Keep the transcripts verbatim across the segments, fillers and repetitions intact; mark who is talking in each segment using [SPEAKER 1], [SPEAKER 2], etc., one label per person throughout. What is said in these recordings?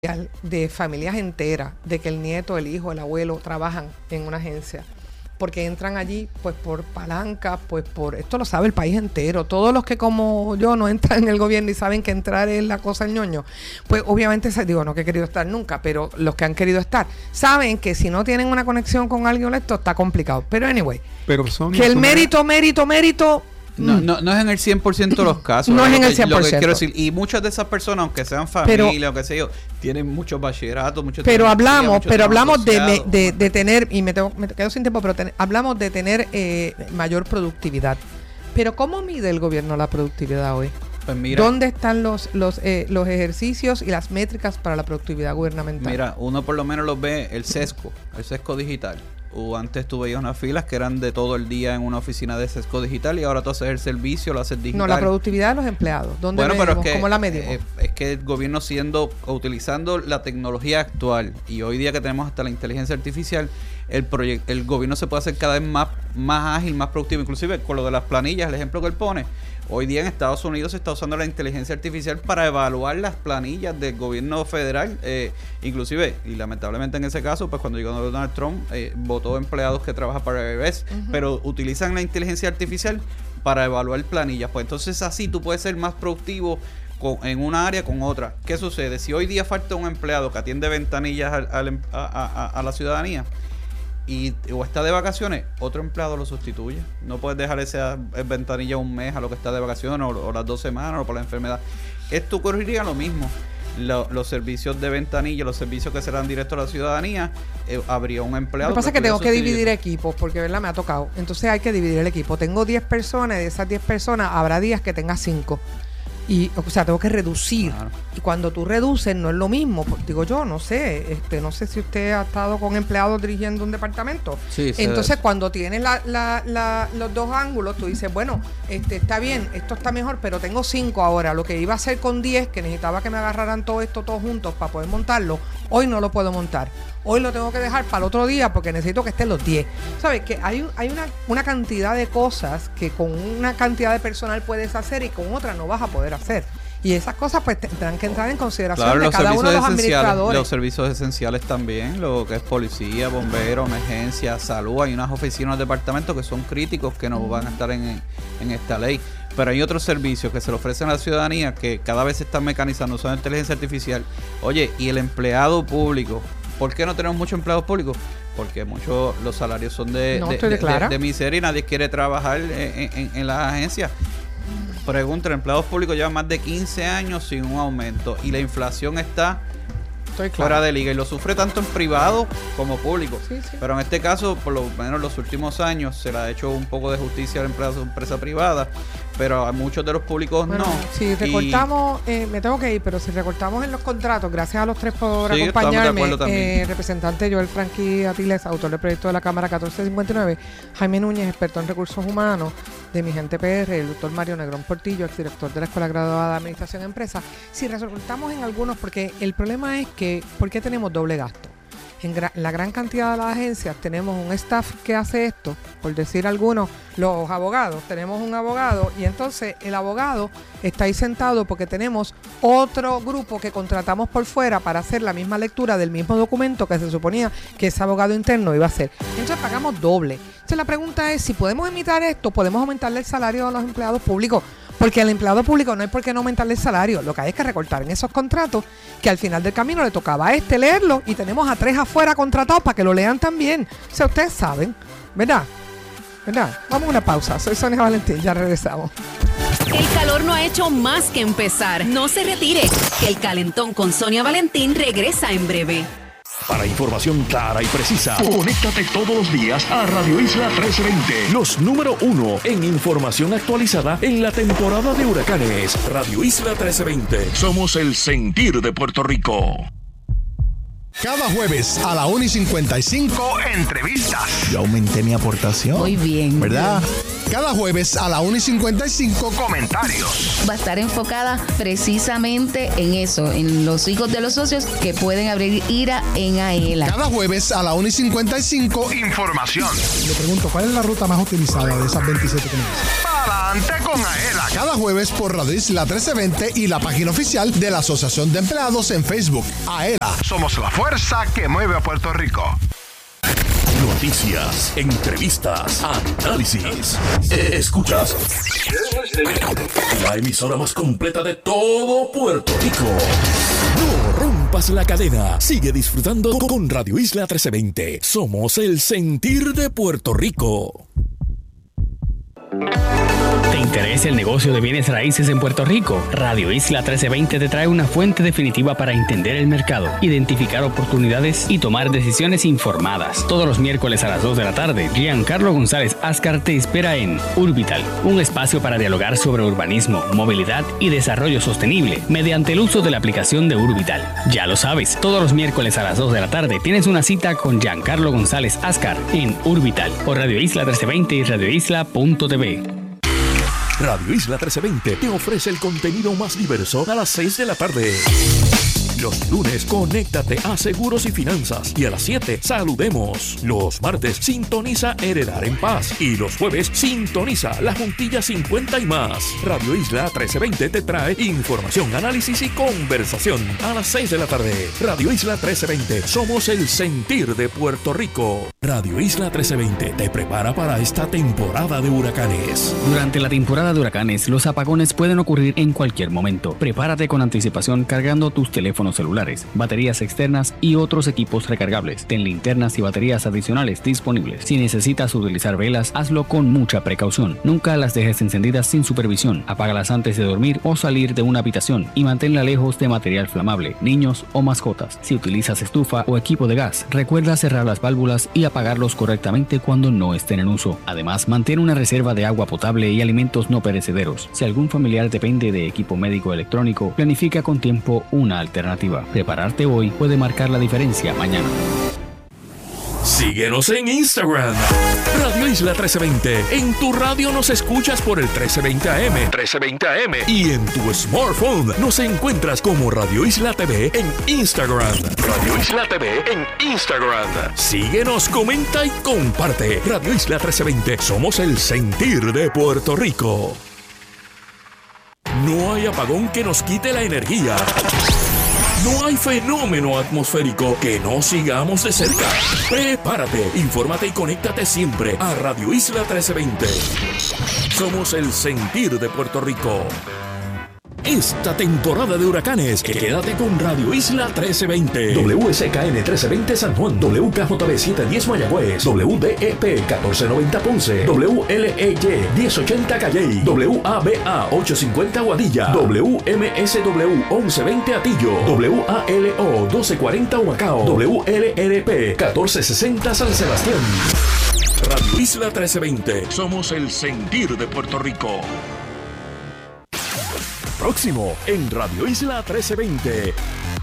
[SPEAKER 1] de familias enteras, de que el nieto, el hijo, el abuelo trabajan en una agencia, porque entran allí pues por palancas, pues por, esto lo sabe el país entero, todos los que como yo no entran en el gobierno y saben que entrar es la cosa del ñoño, pues obviamente, digo, no que he querido estar nunca, pero los que han querido estar, saben que si no tienen una conexión con alguien honesto está complicado, pero anyway,
[SPEAKER 2] pero son
[SPEAKER 1] que el mérito, mérito, mérito...
[SPEAKER 3] No, no, no es en el cien por ciento de los casos.
[SPEAKER 1] No es en el cien por ciento.
[SPEAKER 3] Lo que quiero decir, y muchas de esas personas, aunque sean familia o qué sé yo, tienen muchos bachilleratos, muchos
[SPEAKER 1] Pero hablamos,
[SPEAKER 3] muchos
[SPEAKER 1] pero hablamos de, de, de, de tener, y me, tengo, me quedo sin tiempo, pero ten, hablamos de tener eh, mayor productividad. Pero ¿cómo mide el gobierno la productividad hoy?
[SPEAKER 3] Pues mira,
[SPEAKER 1] ¿dónde están los los eh, los ejercicios y las métricas para la productividad gubernamental?
[SPEAKER 3] Mira, uno por lo menos los ve el sesco, el sesco digital. O antes tú veías unas filas que eran de todo el día en una oficina de sesco digital y ahora tú haces el servicio, lo haces digital.
[SPEAKER 1] No, la productividad de los empleados. ¿Dónde
[SPEAKER 3] bueno,
[SPEAKER 1] medimos?
[SPEAKER 3] Pero es que,
[SPEAKER 1] ¿cómo la medimos?
[SPEAKER 3] Eh, es que el gobierno siendo, utilizando la tecnología actual y hoy día que tenemos hasta la inteligencia artificial, el proyecto, el gobierno se puede hacer cada vez más, más ágil, más productivo. Inclusive con lo de las planillas, el ejemplo que él pone. Hoy día en Estados Unidos se está usando la inteligencia artificial para evaluar las planillas del gobierno federal. Eh, inclusive, y lamentablemente en ese caso, pues cuando llegó Donald Trump, eh, votó empleados que trabajan para el I R S, uh-huh. pero utilizan la inteligencia artificial para evaluar planillas. Pues entonces así tú puedes ser más productivo con, en una área con otra. ¿Qué sucede? Si hoy día falta un empleado que atiende ventanillas al, al, a, a, a la ciudadanía, y o está de vacaciones, otro empleado lo sustituye. No puedes dejar esa ventanilla un mes a lo que está de vacaciones o, o las dos semanas o por la enfermedad. Esto ocurriría lo mismo. Lo, los servicios de ventanilla, los servicios que serán directos a la ciudadanía, eh, habría un empleado.
[SPEAKER 1] Lo que pasa es que tengo que dividir equipos, porque verdad me ha tocado. Entonces hay que dividir el equipo. Tengo diez personas y de esas diez personas habrá días que tenga cinco. Y, o sea, tengo que reducir. Claro. Y cuando tú reduces, no es lo mismo. Digo yo, no sé. este No sé si usted ha estado con empleados dirigiendo un departamento.
[SPEAKER 3] Sí,
[SPEAKER 1] entonces, cuando tienes la, la, la, los dos ángulos, tú dices, bueno, este está bien, esto está mejor, pero tengo cinco ahora. Lo que iba a hacer con diez, que necesitaba que me agarraran todo esto todos juntos para poder montarlo, hoy no lo puedo montar. Hoy lo tengo que dejar para el otro día porque necesito que estén los diez. ¿Sabes? Que hay, hay una, una cantidad de cosas que con una cantidad de personal puedes hacer y con otra no vas a poder hacer. Y esas cosas pues tendrán que entrar en consideración
[SPEAKER 3] claro,
[SPEAKER 1] de cada uno de los administradores.
[SPEAKER 3] Los servicios esenciales también, lo que es policía, bomberos, emergencia, salud. Hay unas oficinas, departamentos que son críticos que no mm. van a estar en, en esta ley. Pero hay otros servicios que se le ofrecen a la ciudadanía que cada vez se están mecanizando, usando inteligencia artificial. Oye, y el empleado público, ¿por qué no tenemos muchos empleados públicos? Porque muchos los salarios son de,
[SPEAKER 1] no,
[SPEAKER 3] de,
[SPEAKER 1] de,
[SPEAKER 3] de, de miseria y nadie quiere trabajar en, en, en las agencias. Pregunta, los empleados públicos llevan más de quince años sin un aumento y la inflación está Estoy fuera claro. de liga y lo sufre tanto en privado como público. Sí, sí. Pero en este caso, por lo menos en los últimos años, se le ha hecho un poco de justicia a la empresa, empresa privada, pero a muchos de los públicos bueno, no.
[SPEAKER 1] Si recortamos, y... eh, me tengo que ir, pero si recortamos en los contratos, gracias a los tres por sí, acompañarme, eh, representante Joel Franqui Atiles, autor del proyecto de la Cámara catorce cincuenta y nueve, Jaime Núñez, experto en recursos humanos de Mi Gente P R, el doctor Mario Negrón Portillo, exdirector de la Escuela Graduada de Administración de Empresas. Si recortamos en algunos, porque el problema es que, ¿por qué tenemos doble gasto? En gra- la gran cantidad de las agencias tenemos un staff que hace esto, por decir algunos, los abogados, tenemos un abogado y entonces el abogado está ahí sentado porque tenemos otro grupo que contratamos por fuera para hacer la misma lectura del mismo documento que se suponía que ese abogado interno iba a hacer. Entonces pagamos doble. Entonces la pregunta es, si podemos imitar esto, podemos aumentarle el salario a los empleados públicos. Porque al empleado público no hay por qué no aumentarle el salario. Lo que hay es que recortar en esos contratos que al final del camino le tocaba a este leerlo y tenemos a tres afuera contratados para que lo lean también. O sea, ustedes saben, ¿verdad? ¿Verdad? Vamos a una pausa. Soy Sonia Valentín, ya regresamos.
[SPEAKER 4] El calor no ha hecho más que empezar. No se retire. El Calentón con Sonia Valentín regresa en breve.
[SPEAKER 5] Para información clara y precisa, conéctate todos los días a Radio Isla trece veinte. Los número uno en información actualizada en la temporada de huracanes. Radio Isla trece veinte. Somos el sentir de Puerto Rico.
[SPEAKER 6] Cada jueves a la una y cincuenta y cinco, entrevistas. Yo aumenté mi aportación.
[SPEAKER 7] Muy bien.
[SPEAKER 6] ¿Verdad? Cada jueves a la una y cincuenta y cinco, comentarios.
[SPEAKER 7] Va a estar enfocada precisamente en eso, en los hijos de los socios que pueden abrir ira en AELA.
[SPEAKER 6] Cada jueves a la una y cincuenta y cinco, información.
[SPEAKER 8] Le pregunto, ¿cuál es la ruta más utilizada de esas veintisiete que me dicen?
[SPEAKER 6] Para Adelante con Aela. Cada jueves por Radio Isla trece veinte y la página oficial de la Asociación de Empleados en Facebook. Aela. Somos la fuerza que mueve a Puerto Rico.
[SPEAKER 5] Noticias, entrevistas, análisis. Escuchas la emisora más completa de todo Puerto Rico. No rompas la cadena. Sigue disfrutando con Radio Isla trece veinte. Somos el sentir de Puerto Rico.
[SPEAKER 2] ¿Te interesa el negocio de bienes raíces en Puerto Rico? Radio Isla trece veinte te trae una fuente definitiva para entender el mercado, identificar oportunidades y tomar decisiones informadas. Todos los miércoles a las dos de la tarde, Giancarlo González Ascar te espera en Urbital, un espacio para dialogar sobre urbanismo, movilidad y desarrollo sostenible mediante el uso de la aplicación de Urbital. Ya lo sabes, todos los miércoles a las dos de la tarde tienes una cita con Giancarlo González Ascar en Urbital por Radio Isla trece veinte y radio isla punto t v.
[SPEAKER 5] Radio Isla trece veinte te ofrece el contenido más diverso a las seis de la tarde. Los lunes, conéctate a Seguros y Finanzas. Y a las siete, saludemos. Los martes, sintoniza Heredar en Paz. Y los jueves, sintoniza La Juntilla cincuenta y más. Radio Isla trece veinte te trae información, análisis y conversación. A las seis de la tarde, Radio Isla trece veinte. Somos el sentir de Puerto Rico. Radio Isla trece veinte te prepara para esta temporada de huracanes.
[SPEAKER 2] Durante la temporada de huracanes, los apagones pueden ocurrir en cualquier momento. Prepárate con anticipación cargando tus teléfonos celulares, baterías externas y otros equipos recargables. Ten linternas y baterías adicionales disponibles. Si necesitas utilizar velas, hazlo con mucha precaución. Nunca las dejes encendidas sin supervisión. Apágalas antes de dormir o salir de una habitación y manténla lejos de material flamable, niños o mascotas. Si utilizas estufa o equipo de gas, recuerda cerrar las válvulas y apagarlos correctamente cuando no estén en uso. Además, mantén una reserva de agua potable y alimentos no perecederos. Si algún familiar depende de equipo médico electrónico, planifica con tiempo una alternativa. Prepararte hoy puede marcar la diferencia mañana.
[SPEAKER 5] Síguenos en Instagram, Radio Isla trece veinte. En tu radio nos escuchas por el trece veinte A M. trece veinte A M. Y en tu smartphone nos encuentras como Radio Isla T V en Instagram. Radio Isla T V en Instagram. Síguenos, comenta y comparte. Radio Isla trece veinte. Somos el sentir de Puerto Rico. No hay apagón que nos quite la energía. No hay fenómeno atmosférico que no sigamos de cerca. Prepárate, infórmate y conéctate siempre a Radio Isla trece veinte. Somos el sentir de Puerto Rico. Esta temporada de huracanes, quédate con Radio Isla trece veinte. W S K N trece veinte San Juan, W K J B setecientos diez Mayagüez, W D E P catorce noventa Ponce, W L E Y diez ochenta Calley, W A B A ochocientos cincuenta Guadilla, W M S W once veinte Atillo, W A L O doce cuarenta Humacao, W L R P catorce sesenta San Sebastián. Radio Isla trece veinte. Somos el sentir de Puerto Rico. Próximo en Radio Isla trece veinte.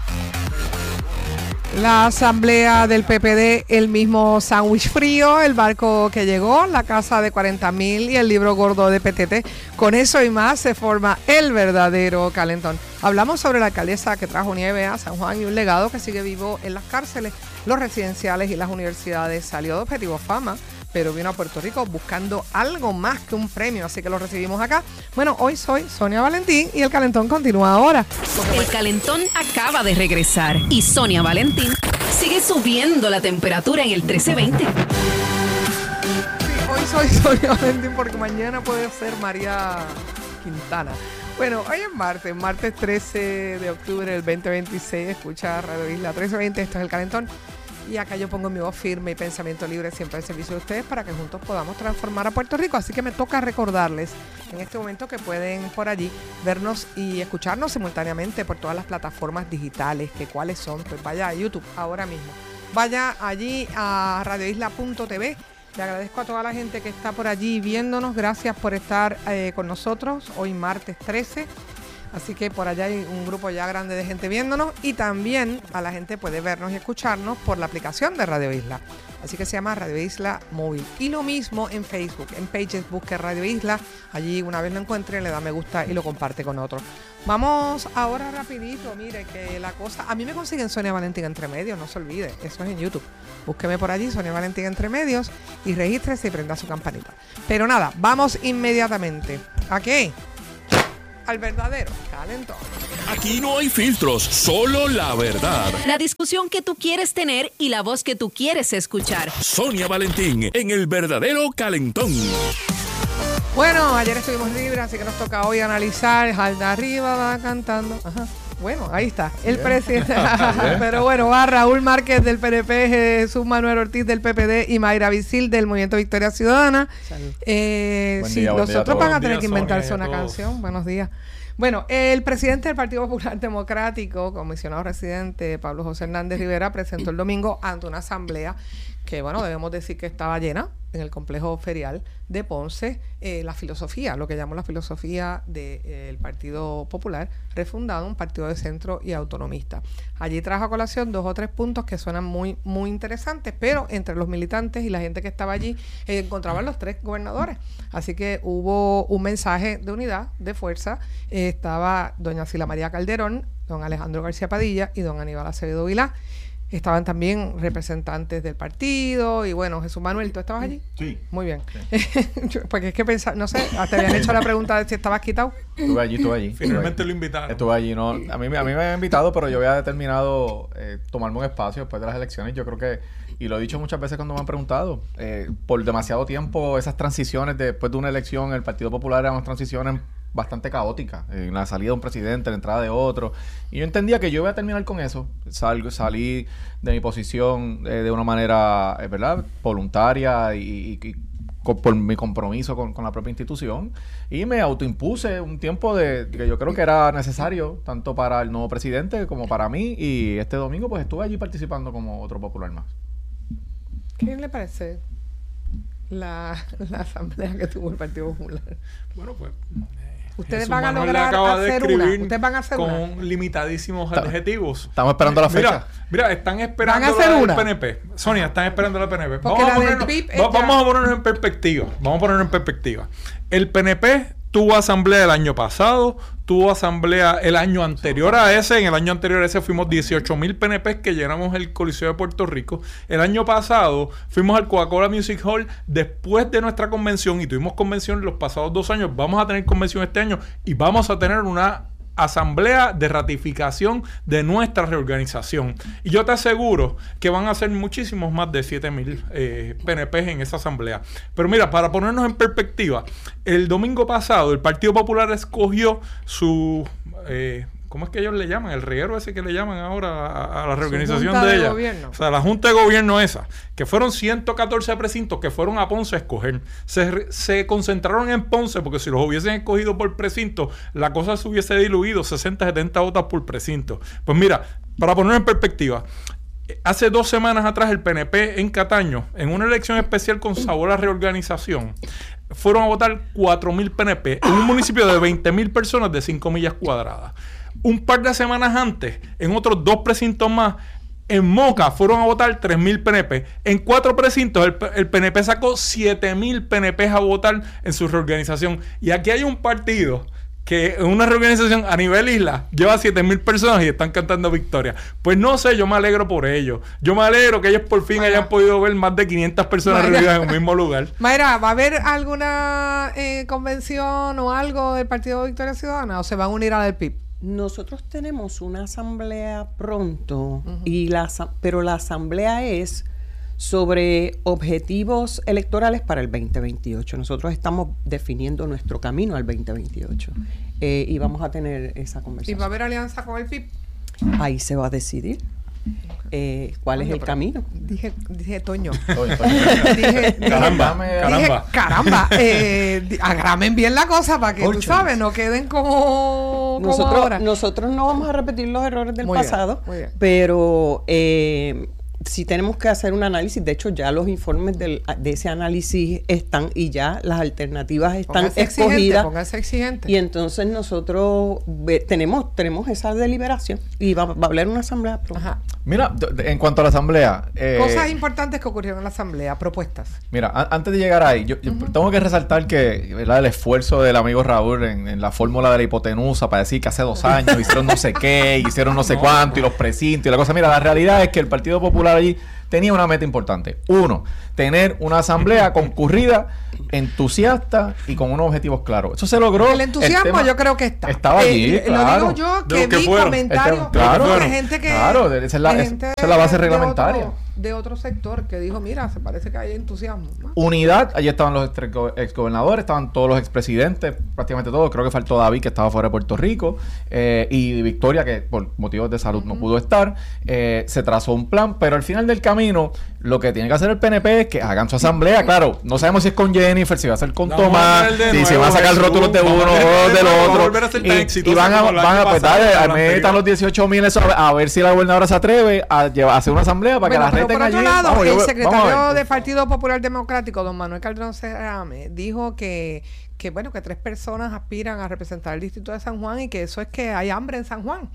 [SPEAKER 1] La asamblea del P P D, el mismo sándwich frío, el barco que llegó, la casa de cuarenta mil y el libro gordo de P T T. Con eso y más se forma el verdadero calentón. Hablamos sobre la alcaldesa que trajo nieve a San Juan y un legado que sigue vivo en las cárceles, los residenciales y las universidades. Salió de Objetivo Fama, pero vino a Puerto Rico buscando algo más que un premio, así que lo recibimos acá. Bueno, hoy soy Sonia Valentín y el calentón continúa ahora.
[SPEAKER 4] El calentón acaba de regresar y Sonia Valentín sigue subiendo la temperatura en el trece veinte.
[SPEAKER 1] Sí, hoy soy Sonia Valentín porque mañana puede ser María Quintana. Bueno, hoy es martes, martes trece de octubre del veinte veintiséis. Escucha Radio Isla trece veinte, esto es el calentón. Y acá yo pongo mi voz firme y pensamiento libre siempre al servicio de ustedes para que juntos podamos transformar a Puerto Rico. Así que me toca recordarles en este momento que pueden por allí vernos y escucharnos simultáneamente por todas las plataformas digitales. Que cuáles son, pues vaya a YouTube ahora mismo. Vaya allí a radio isla punto t v. Le agradezco a toda la gente que está por allí viéndonos. Gracias por estar eh, con nosotros hoy martes trece. Así que por allá hay un grupo ya grande de gente viéndonos y también a la gente puede vernos y escucharnos por la aplicación de Radio Isla. Así que se llama Radio Isla Móvil. Y lo mismo en Facebook, en Pages, busque Radio Isla. Allí una vez lo encuentre, le da me gusta y lo comparte con otros. Vamos ahora rapidito, mire que la cosa... A mí me consiguen Sonia Valentín Entre Medios, no se olvide, eso es en YouTube. Búsqueme por allí, Sonia Valentín Entre Medios, y regístrese y prenda su campanita. Pero nada, vamos inmediatamente ¿A qué? Al verdadero calentón.
[SPEAKER 5] Aquí no hay filtros, solo la verdad.
[SPEAKER 4] La discusión que tú quieres tener y la voz que tú quieres escuchar.
[SPEAKER 5] Sonia Valentín en El Verdadero Calentón.
[SPEAKER 1] Bueno, ayer estuvimos libres, así que nos toca hoy analizar. Jalda arriba va cantando. Ajá. Bueno, ahí está. El bien. Presidente. Pero bueno, va Raúl Márquez del P N P, Jesús Manuel Ortiz del P P D y Mayra Vicil del Movimiento Victoria Ciudadana. Eh, sí, día, los otros van a tener que inventarse una canción. Buenos días. Bueno, el presidente del Partido Popular Democrático, comisionado residente Pablo José Hernández Rivera, presentó el domingo ante una asamblea que, bueno, debemos decir que estaba llena en el complejo ferial de Ponce, eh, la filosofía, lo que llamamos la filosofía del de, eh, Partido Popular, refundado, un partido de centro y autonomista. Allí trajo a colación dos o tres puntos que suenan muy, muy interesantes, pero entre los militantes y la gente que estaba allí eh, encontraban los tres gobernadores. Así que hubo un mensaje de unidad, de fuerza. Eh, estaba doña Sila María Calderón, don Alejandro García Padilla y don Aníbal Acevedo Vilá. Estaban también representantes del partido y bueno, Jesús Manuel, ¿tú estabas allí?
[SPEAKER 8] Sí.
[SPEAKER 1] Muy bien. Sí. Porque es que pensaba, no sé, te habían hecho la pregunta de si estabas quitado.
[SPEAKER 8] Estuve allí, estuve allí.
[SPEAKER 9] Finalmente lo invitaron.
[SPEAKER 8] Estuve allí, no, a mí, a mí me habían invitado, pero yo había determinado eh, tomarme un espacio después de las elecciones. Yo creo que, y lo he dicho muchas veces cuando me han preguntado, eh, por demasiado tiempo esas transiciones de, después de una elección, el Partido Popular eran unas transiciones bastante caótica, en la salida de un presidente, la entrada de otro, y yo entendía que yo iba a terminar con eso. Salgo, salí de mi posición eh, de una manera, eh, ¿verdad?, voluntaria y, y, y con, por mi compromiso con, con la propia institución, y me autoimpuse un tiempo de que yo creo que era necesario tanto para el nuevo presidente como para mí, y este domingo pues estuve allí participando como otro popular más.
[SPEAKER 1] ¿Qué le parece la, la asamblea que tuvo el Partido Popular?
[SPEAKER 9] Bueno, pues
[SPEAKER 1] ustedes
[SPEAKER 9] Jesús
[SPEAKER 1] van a
[SPEAKER 9] Manuel
[SPEAKER 1] lograr hacer una. Ustedes van a hacer
[SPEAKER 9] con
[SPEAKER 1] una.
[SPEAKER 9] limitadísimos
[SPEAKER 8] Está,
[SPEAKER 9] adjetivos.
[SPEAKER 8] Estamos esperando la fecha.
[SPEAKER 9] Mira, mira están esperando
[SPEAKER 1] ¿Van a hacer
[SPEAKER 9] la
[SPEAKER 1] una?
[SPEAKER 9] del P N P. Sonia, están esperando la P N P.
[SPEAKER 1] Porque
[SPEAKER 9] Vamos,
[SPEAKER 1] la
[SPEAKER 9] a
[SPEAKER 1] del
[SPEAKER 9] ponernos,
[SPEAKER 1] P I B
[SPEAKER 9] va,
[SPEAKER 1] es ya...
[SPEAKER 9] vamos a ponernos en perspectiva. Vamos a ponernos en perspectiva. El P N P tuvo asamblea el año pasado, tuvo asamblea el año anterior a ese. En el año anterior a ese fuimos dieciocho mil P N P que llenamos el Coliseo de Puerto Rico. El año pasado fuimos al Coca-Cola Music Hall después de nuestra convención y tuvimos convención los pasados dos años. Vamos a tener convención este año y vamos a tener una asamblea de ratificación de nuestra reorganización. Y yo te aseguro que van a ser muchísimos más de siete mil eh, P N P en esa asamblea. Pero mira, para ponernos en perspectiva, el domingo pasado el Partido Popular escogió su... Eh, ¿cómo es que ellos le llaman? El reguero ese que le llaman ahora a, a la reorganización de, de ella. Gobierno. O sea, la Junta de Gobierno esa, que fueron ciento catorce precintos que fueron a Ponce a escoger. Se, se concentraron en Ponce porque si los hubiesen escogido por precinto, la cosa se hubiese diluido, sesenta, setenta votos por precinto. Pues mira, para poner en perspectiva, hace dos semanas atrás el P N P en Cataño, en una elección especial con sabor a reorganización, fueron a votar cuatro mil P N P en un municipio de veinte mil personas de cinco millas cuadradas. Un par de semanas antes, en otros dos precintos más, en Moca fueron a votar tres mil P N P. En cuatro precintos, el, el P N P sacó siete mil P N P a votar en su reorganización. Y aquí hay un partido que en una reorganización a nivel isla lleva siete mil personas y están cantando victoria. Pues no sé, yo me alegro por ellos. Yo me alegro que ellos por fin Mayra. hayan podido ver más de quinientas personas reunidas en un mismo lugar.
[SPEAKER 1] Mayra, ¿va a haber alguna eh, convención o algo del Partido Victoria Ciudadana o se van a unir a la del P I B?
[SPEAKER 10] Nosotros tenemos una asamblea pronto, uh-huh. y la, pero la asamblea es sobre objetivos electorales para el veinte veintiocho. Nosotros estamos definiendo nuestro camino al veinte veintiocho eh, y vamos a tener esa conversación.
[SPEAKER 1] ¿Y va a haber alianza con el P I B?
[SPEAKER 10] Ahí se va a decidir. Eh, ¿Cuál Toño, es el camino?
[SPEAKER 1] Dije, dije Toño.
[SPEAKER 8] Toño, Toño.
[SPEAKER 1] dije,
[SPEAKER 9] caramba,
[SPEAKER 1] dije,
[SPEAKER 9] caramba.
[SPEAKER 1] Caramba. Eh, agramen bien la cosa para que Ocho. tú sabes, no queden como,
[SPEAKER 10] nosotros,
[SPEAKER 1] como ahora.
[SPEAKER 10] Nosotros no vamos a repetir los errores del
[SPEAKER 1] muy
[SPEAKER 10] pasado,
[SPEAKER 1] bien, bien.
[SPEAKER 10] pero eh, sí tenemos que hacer un análisis. De hecho, ya los informes del, de ese análisis están y ya las alternativas están
[SPEAKER 1] póngase
[SPEAKER 10] escogidas.
[SPEAKER 1] Exigente, póngase exigente.
[SPEAKER 10] Y entonces nosotros ve, tenemos tenemos esa deliberación y va, va a haber una asamblea pronto.
[SPEAKER 1] Ajá.
[SPEAKER 8] Mira, en cuanto a la asamblea...
[SPEAKER 1] Eh, Cosas importantes que ocurrieron en la asamblea, propuestas.
[SPEAKER 8] Mira, a, antes de llegar ahí, yo, yo uh-huh. tengo que resaltar que, ¿verdad?, el esfuerzo del amigo Raúl en, en la fórmula de la hipotenusa para decir que hace dos años hicieron no sé qué, hicieron no sé no, cuánto, no. y los precintos y la cosa. Mira, la realidad es que el Partido Popular Popular allí, tenía una meta importante. Uno, tener una asamblea concurrida, entusiasta y con unos objetivos claros. Eso se logró.
[SPEAKER 1] El entusiasmo el tema, yo creo que está.
[SPEAKER 8] Estaba allí,
[SPEAKER 1] eh,
[SPEAKER 8] claro.
[SPEAKER 1] Lo digo yo, que,
[SPEAKER 8] que
[SPEAKER 1] vi
[SPEAKER 8] fueron.
[SPEAKER 1] comentarios
[SPEAKER 8] Este, claro,
[SPEAKER 1] de gente que...
[SPEAKER 8] Claro, esa es la, es, esa es la base reglamentaria.
[SPEAKER 1] De otro, de otro sector que dijo, mira, se parece que hay entusiasmo, ¿no?
[SPEAKER 8] Unidad, allí estaban los exgobernadores, estaban todos los expresidentes, prácticamente todos. Creo que faltó David, que estaba fuera de Puerto Rico, eh, y Victoria, que por motivos de salud uh-huh. no pudo estar. Eh, se trazó un plan, pero al final del camino, lo que tiene que hacer el P N P es que hagan su asamblea. Claro, no sabemos si es con Jennifer, si va a ser con no, Tomás, si se van a sacar rótulos de uno o del otro. Y, y van a, van a pues dale, metan los dieciocho mil eso, a, a ver si la gobernadora se atreve a, llevar, a hacer una asamblea para bueno, que la reten allí.
[SPEAKER 1] Por otro lado, vamos, el yo, secretario del Partido Popular Democrático, don Manuel Calderón Cerame, dijo que, que bueno, que tres personas aspiran a representar el distrito de San Juan y que eso es que hay hambre en San Juan.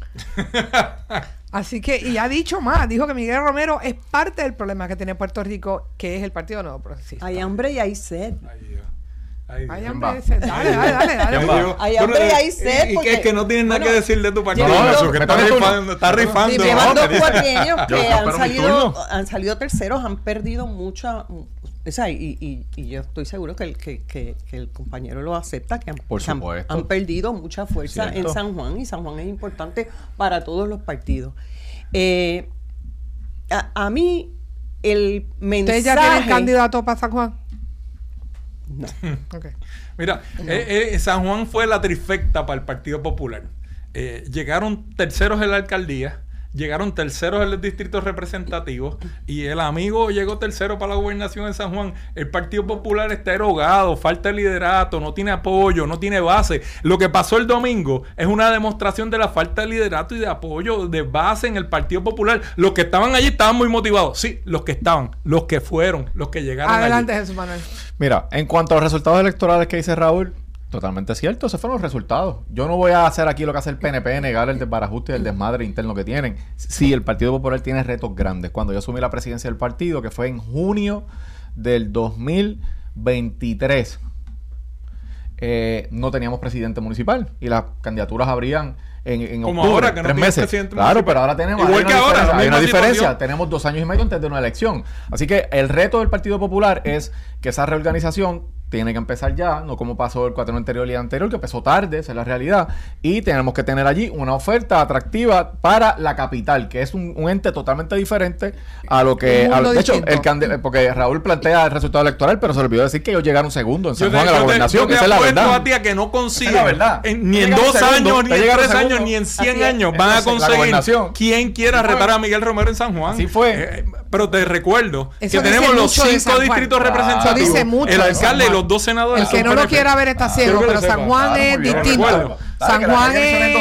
[SPEAKER 1] Así que, y ha dicho más, dijo que Miguel Romero es parte del problema que tiene Puerto Rico, que es el Partido Nuevo Progresista.
[SPEAKER 10] Hay hambre y hay sed.
[SPEAKER 1] Hay, hay hambre y sed. Dale, dale, dale. dale, dale.
[SPEAKER 10] Hay hambre y hay sed.
[SPEAKER 9] Y, y que es que no tienen nada bueno, que decir de tu partido.
[SPEAKER 8] No,
[SPEAKER 9] no, que está rifando. Está rifando.
[SPEAKER 10] Sí, llevan dos cuatrieños que han salido, han salido terceros, han perdido mucha... O sea, y, y, y yo estoy seguro que el, que, que, que el compañero lo acepta, que han,
[SPEAKER 8] Por
[SPEAKER 10] que han, han perdido mucha fuerza ¿Cierto? en San Juan, y San Juan es importante para todos los partidos. Eh, a, a mí, el mensaje...
[SPEAKER 1] ¿Ustedes ya tienen candidato para San Juan?
[SPEAKER 10] No.
[SPEAKER 9] Okay. Mira, no. Eh, eh, San Juan fue la trifecta para el Partido Popular. Eh, llegaron terceros en la alcaldía, llegaron terceros en los distritos representativos y el amigo llegó tercero para la gobernación en San Juan. El Partido Popular está erogado, falta de liderato, no tiene apoyo, no tiene base. Lo que pasó el domingo es una demostración de la falta de liderato y de apoyo de base en el Partido Popular. Los que estaban allí estaban muy motivados. Sí, los que estaban, los que fueron, los que llegaron
[SPEAKER 1] Adelante,
[SPEAKER 9] allí.
[SPEAKER 1] Jesús Manuel.
[SPEAKER 8] Mira, en cuanto a los resultados electorales que dice Raúl, totalmente cierto, esos fueron los resultados. Yo no voy a hacer aquí lo que hace el P N P, negar el desbarajuste y el desmadre interno que tienen. Sí, el Partido Popular tiene retos grandes. Cuando yo asumí la presidencia del partido, que fue en junio del dos mil veintitrés, eh, no teníamos presidente municipal y las candidaturas habrían en, en
[SPEAKER 9] Como
[SPEAKER 8] octubre,
[SPEAKER 9] ahora, que no
[SPEAKER 8] tres meses. Claro, municipal. Pero ahora tenemos...
[SPEAKER 9] Igual que ahora.
[SPEAKER 8] Hay una diferencia. Tenemos dos años y medio antes de una elección. Así que el reto del Partido Popular es que esa reorganización tiene que empezar ya, no como pasó el cuatrienio anterior y el anterior, que empezó tarde, esa es la realidad. Y tenemos que tener allí una oferta atractiva para la capital, que es un, un ente totalmente diferente a lo que... A, de hecho, el candid- porque Raúl plantea el resultado electoral, pero se le olvidó decir que ellos llegaron segundo en San Juan a la gobernación. Esa es la verdad.
[SPEAKER 9] A ti a que no consiguen,
[SPEAKER 8] es la verdad.
[SPEAKER 9] En, ni en dos años, ni en tres años, ni en cien años van a conseguir quien quiera retar a Miguel Romero en San Juan.
[SPEAKER 8] Así fue.
[SPEAKER 9] Eh, pero te recuerdo
[SPEAKER 1] eso
[SPEAKER 9] que tenemos los cinco distritos representativos,
[SPEAKER 1] el
[SPEAKER 9] alcalde y los dos senadores.
[SPEAKER 1] El que no lo quiera ver está ciego, pero San Juan es distinto. San Juan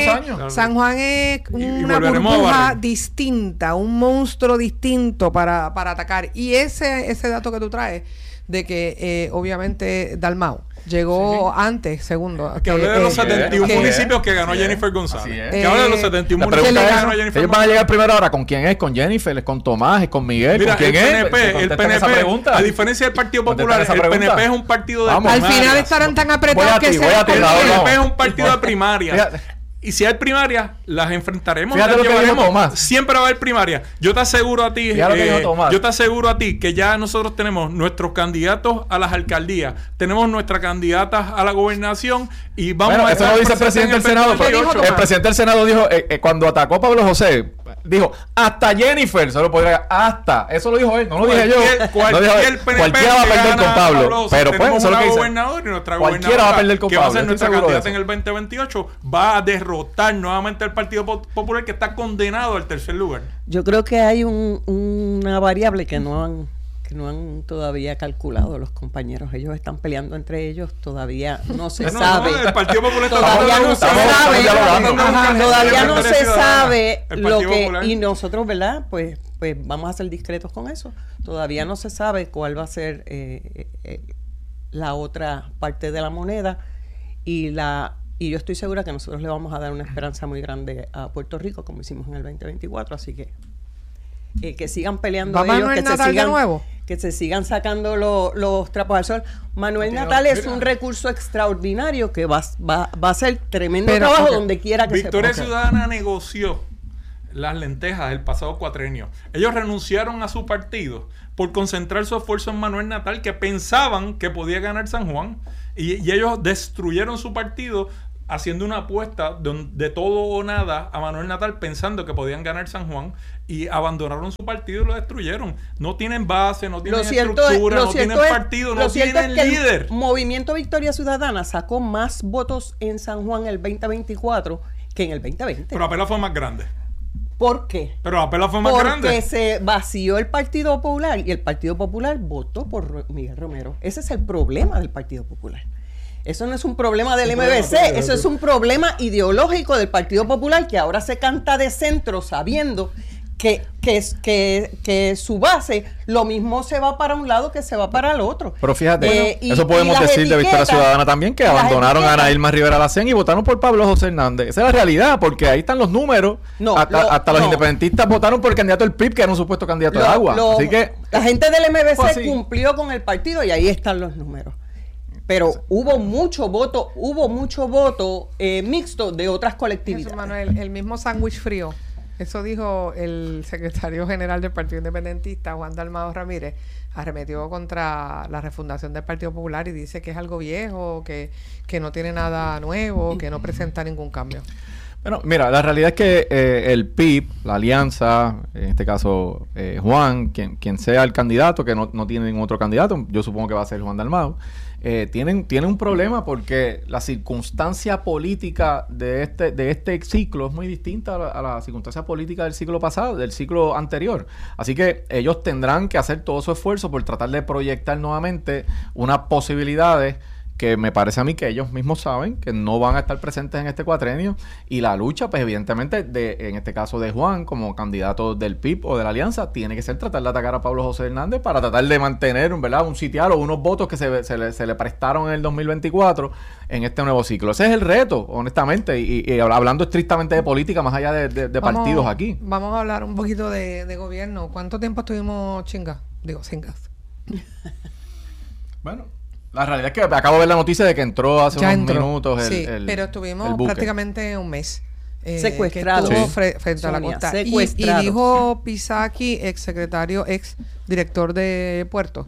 [SPEAKER 1] es San Juan es una burbuja distinta, un monstruo distinto para, para atacar. Y ese ese dato que tú traes de que eh, obviamente Dalmau llegó sí. antes, segundo.
[SPEAKER 9] Que hable de los setenta y uno municipios que ganó Jennifer González. Que hable de los setenta y uno
[SPEAKER 8] municipios que ganó Jennifer. Ellos van a llegar primero ahora. ¿Con quién es? ¿Con Jennifer? ¿Es con Tomás? ¿Es con Miguel?
[SPEAKER 9] Mira,
[SPEAKER 8] ¿con quién
[SPEAKER 9] el
[SPEAKER 8] es?
[SPEAKER 9] P N P, el P N P, a diferencia del Partido Popular, el P N P es un partido de
[SPEAKER 1] primarias. Al final estarán tan apretados que se...
[SPEAKER 9] El P N P es un partido de primarias. Y si hay primarias, las enfrentaremos.
[SPEAKER 8] Fíjate
[SPEAKER 9] las
[SPEAKER 8] lo que dijo Tomás.
[SPEAKER 9] Siempre va a haber primarias. Yo te aseguro a ti, eh, yo te aseguro a ti que ya nosotros tenemos nuestros candidatos a las alcaldías, tenemos nuestras candidatas a la gobernación y vamos
[SPEAKER 8] bueno,
[SPEAKER 9] a
[SPEAKER 8] eso lo dice el presidente del Senado. El presidente del Senado dijo, eh, eh, cuando atacó a Pablo José, dijo, hasta Jennifer se lo podría, hasta, eso lo dijo él, no lo dije yo.
[SPEAKER 9] Cualquier,
[SPEAKER 8] no dijo, cualquiera va a perder con Pablo.
[SPEAKER 9] Pablo
[SPEAKER 8] pero pues, eso es lo que dice.
[SPEAKER 9] Gobernador y nuestra
[SPEAKER 8] cualquiera va a perder con
[SPEAKER 9] que
[SPEAKER 8] Pablo.
[SPEAKER 9] va a ser nuestra candidata en el veinte veintiocho, va a derrotar nuevamente al Partido Popular, que está condenado al tercer lugar.
[SPEAKER 10] Yo creo que hay un, una variable que no han que no han todavía calculado los compañeros. Ellos están peleando entre ellos, todavía no se
[SPEAKER 9] no,
[SPEAKER 10] sabe.
[SPEAKER 9] No, el Partido Popular
[SPEAKER 10] todavía no se sabe. Todavía no se sabe lo que
[SPEAKER 9] Popular.
[SPEAKER 10] Y nosotros, ¿verdad? Pues pues vamos a ser discretos con eso. Todavía no se sabe cuál va a ser eh, eh, la otra parte de la moneda y la Y yo estoy segura que nosotros le vamos a dar una esperanza muy grande a Puerto Rico, como hicimos en el veinte veinticuatro. Así que eh, que sigan peleando
[SPEAKER 1] ¿Va
[SPEAKER 10] ellos,
[SPEAKER 1] Manuel
[SPEAKER 10] que se,
[SPEAKER 1] Natal
[SPEAKER 10] sigan,
[SPEAKER 1] de nuevo?
[SPEAKER 10] que se sigan sacando lo, los trapos al sol. Manuel Natal es un recurso extraordinario que va, va, va a hacer tremendo Pero, trabajo okay. donde quiera que
[SPEAKER 9] Victoria
[SPEAKER 10] se
[SPEAKER 9] Ciudadana negoció las lentejas el pasado cuatrenio. Ellos renunciaron a su partido por concentrar su esfuerzo en Manuel Natal, que pensaban que podía ganar San Juan, y, y ellos destruyeron su partido haciendo una apuesta de, de todo o nada a Manuel Natal, pensando que podían ganar San Juan, y abandonaron su partido y lo destruyeron. No tienen base, no tienen estructura, es, no tienen es, partido, no tienen es que líder.
[SPEAKER 10] El Movimiento Victoria Ciudadana sacó más votos en San Juan el veinte veinticuatro que en el veinte veinte.
[SPEAKER 9] Pero apenas fue más grande.
[SPEAKER 10] ¿Por qué?
[SPEAKER 9] Pero apenas fue más
[SPEAKER 10] Porque
[SPEAKER 9] grande.
[SPEAKER 10] Porque se vació el Partido Popular y el Partido Popular votó por Miguel Romero. Ese es el problema del Partido Popular. Eso no es un problema del M V C, eso es un problema ideológico del Partido Popular, que ahora se canta de centro sabiendo que, que, que, que su base lo mismo se va para un lado que se va para el otro.
[SPEAKER 8] Pero fíjate, eh, y, eso podemos decir de Victoria Ciudadana también, que abandonaron a Ana Irma Rivera Lacén y votaron por Pablo José Hernández. Esa es la realidad, porque ahí están los números. No, hasta, lo, hasta los no. independentistas votaron por el candidato del P I B, que era un supuesto candidato
[SPEAKER 10] lo,
[SPEAKER 8] de agua.
[SPEAKER 10] Lo,
[SPEAKER 8] Así que
[SPEAKER 10] la gente del M V C cumplió con el partido y ahí están los números. Pero hubo mucho voto, hubo mucho voto eh, mixto de otras colectividades.
[SPEAKER 1] Eso, Manuel, el mismo sándwich frío. Eso dijo el secretario general del Partido Independentista, Juan Dalmado Ramírez, arremetió contra la refundación del Partido Popular y dice que es algo viejo, que, que no tiene nada nuevo, que no presenta ningún cambio.
[SPEAKER 8] Bueno, mira, la realidad es que eh, el P I B, la alianza, en este caso eh, Juan, quien, quien sea el candidato, que no, no tiene ningún otro candidato, yo supongo que va a ser Juan Dalmado, eh, tienen, tienen un problema porque la circunstancia política de este, de este ciclo es muy distinta a la, a la circunstancia política del ciclo pasado, del ciclo anterior. Así que ellos tendrán que hacer todo su esfuerzo por tratar de proyectar nuevamente unas posibilidades que me parece a mí que ellos mismos saben que no van a estar presentes en este cuatrenio, y la lucha, pues evidentemente, de en este caso de Juan, como candidato del P I B o de la alianza, tiene que ser tratar de atacar a Pablo José Hernández para tratar de mantener, ¿verdad?, un sitial o unos votos que se, se, le, se le prestaron en el dos mil veinticuatro en este nuevo ciclo. Ese es el reto, honestamente, y, y hablando estrictamente de política, más allá de, de, de vamos, partidos aquí.
[SPEAKER 1] Vamos a hablar un poquito de, de gobierno. ¿Cuánto tiempo estuvimos chingas? Digo, sin gas.
[SPEAKER 8] Bueno, la realidad es que acabo de ver la noticia de que entró hace
[SPEAKER 1] ya
[SPEAKER 8] unos
[SPEAKER 1] entró.
[SPEAKER 8] minutos el,
[SPEAKER 1] sí,
[SPEAKER 8] el
[SPEAKER 1] pero estuvimos prácticamente un mes
[SPEAKER 10] eh, secuestrado
[SPEAKER 1] que estuvo
[SPEAKER 10] sí.
[SPEAKER 1] fre frente Sonia, a la costa y, y dijo Pisaki, ex secretario, ex director de Puerto,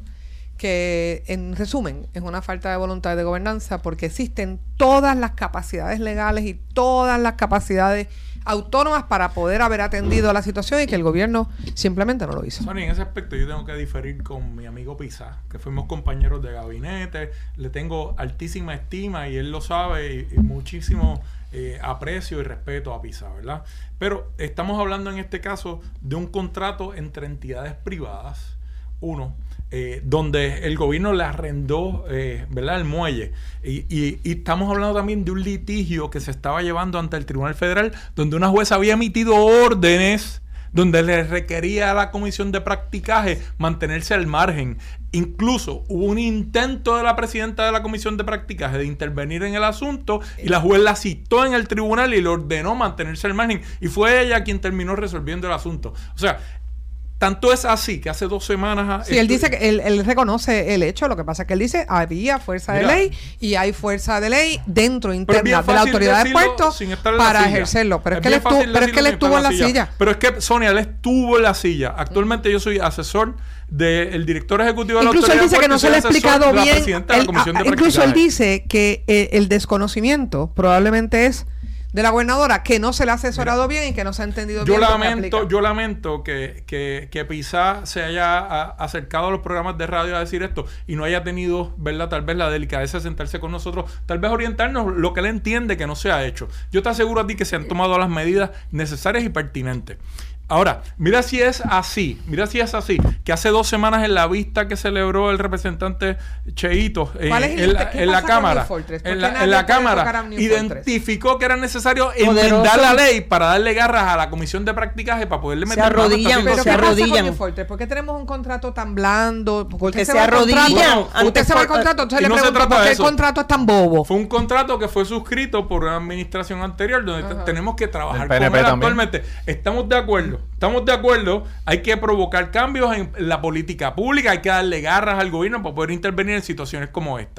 [SPEAKER 1] que en resumen es una falta de voluntad de gobernanza porque existen todas las capacidades legales y todas las capacidades autónomas para poder haber atendido a la situación y que el gobierno simplemente no lo hizo.
[SPEAKER 9] Sonia, en ese aspecto yo tengo que diferir con mi amigo Pizá, que fuimos compañeros de gabinete, le tengo altísima estima y él lo sabe, y, y muchísimo eh, aprecio y respeto a Pizá, ¿verdad? Pero estamos hablando en este caso de un contrato entre entidades privadas, uno, Eh, donde el gobierno le arrendó eh, ¿verdad?, el muelle, y, y, y estamos hablando también de un litigio que se estaba llevando ante el Tribunal Federal, donde una jueza había emitido órdenes donde le requería a la comisión de practicaje mantenerse al margen. Incluso hubo un intento de la presidenta de la comisión de practicaje de intervenir en el asunto, y la juez la citó en el tribunal y le ordenó mantenerse al margen, y fue ella quien terminó resolviendo el asunto. O sea, tanto es así que hace dos semanas...
[SPEAKER 1] Sí, él dice que él, él reconoce el hecho. Lo que pasa es que él dice había fuerza Mira, de ley y hay fuerza de ley dentro interna de la autoridad de puertos para ejercerlo. Pero es, es que él estuvo, pero es que él estuvo en la silla. silla.
[SPEAKER 9] Pero es que, Sonia, él estuvo en la silla. Actualmente mm. yo soy asesor del director ejecutivo de la
[SPEAKER 1] incluso
[SPEAKER 9] autoridad
[SPEAKER 1] de puertos. Incluso él dice que no se le ha explicado
[SPEAKER 9] bien.
[SPEAKER 1] Él, a, incluso él dice que eh, el desconocimiento probablemente es de la gobernadora, que no se le ha asesorado Mira, bien y que no se ha entendido
[SPEAKER 9] yo
[SPEAKER 1] bien.
[SPEAKER 9] Lamento, yo lamento que, que, que Pizá se haya a, acercado a los programas de radio a decir esto y no haya tenido, ¿verdad?, tal vez la delicadeza de sentarse con nosotros, tal vez orientarnos lo que él entiende que no se ha hecho. Yo te aseguro a ti que se han tomado las medidas necesarias y pertinentes. Ahora, mira si es así, mira si es así, que hace dos semanas en la vista que celebró el representante Cheito eh, en, la, en la Cámara, en la, en la Cámara, identificó que era necesario enmendar la ley para darle garras a la comisión de practicaje para poderle meter...
[SPEAKER 10] Se arrodillan, pero se arrodillan.
[SPEAKER 1] ¿Por qué tenemos un contrato tan blando?
[SPEAKER 10] Porque se, se arrodillan.
[SPEAKER 1] Usted se va al contrato, entonces le pregunto, ¿por qué el contrato es tan bobo?
[SPEAKER 9] Fue un contrato que fue suscrito por una administración anterior donde Ajá. tenemos que trabajar con él actualmente. Estamos de acuerdo. Estamos de acuerdo, hay que provocar cambios en la política pública, hay que darle garras al gobierno para poder intervenir en situaciones como esta.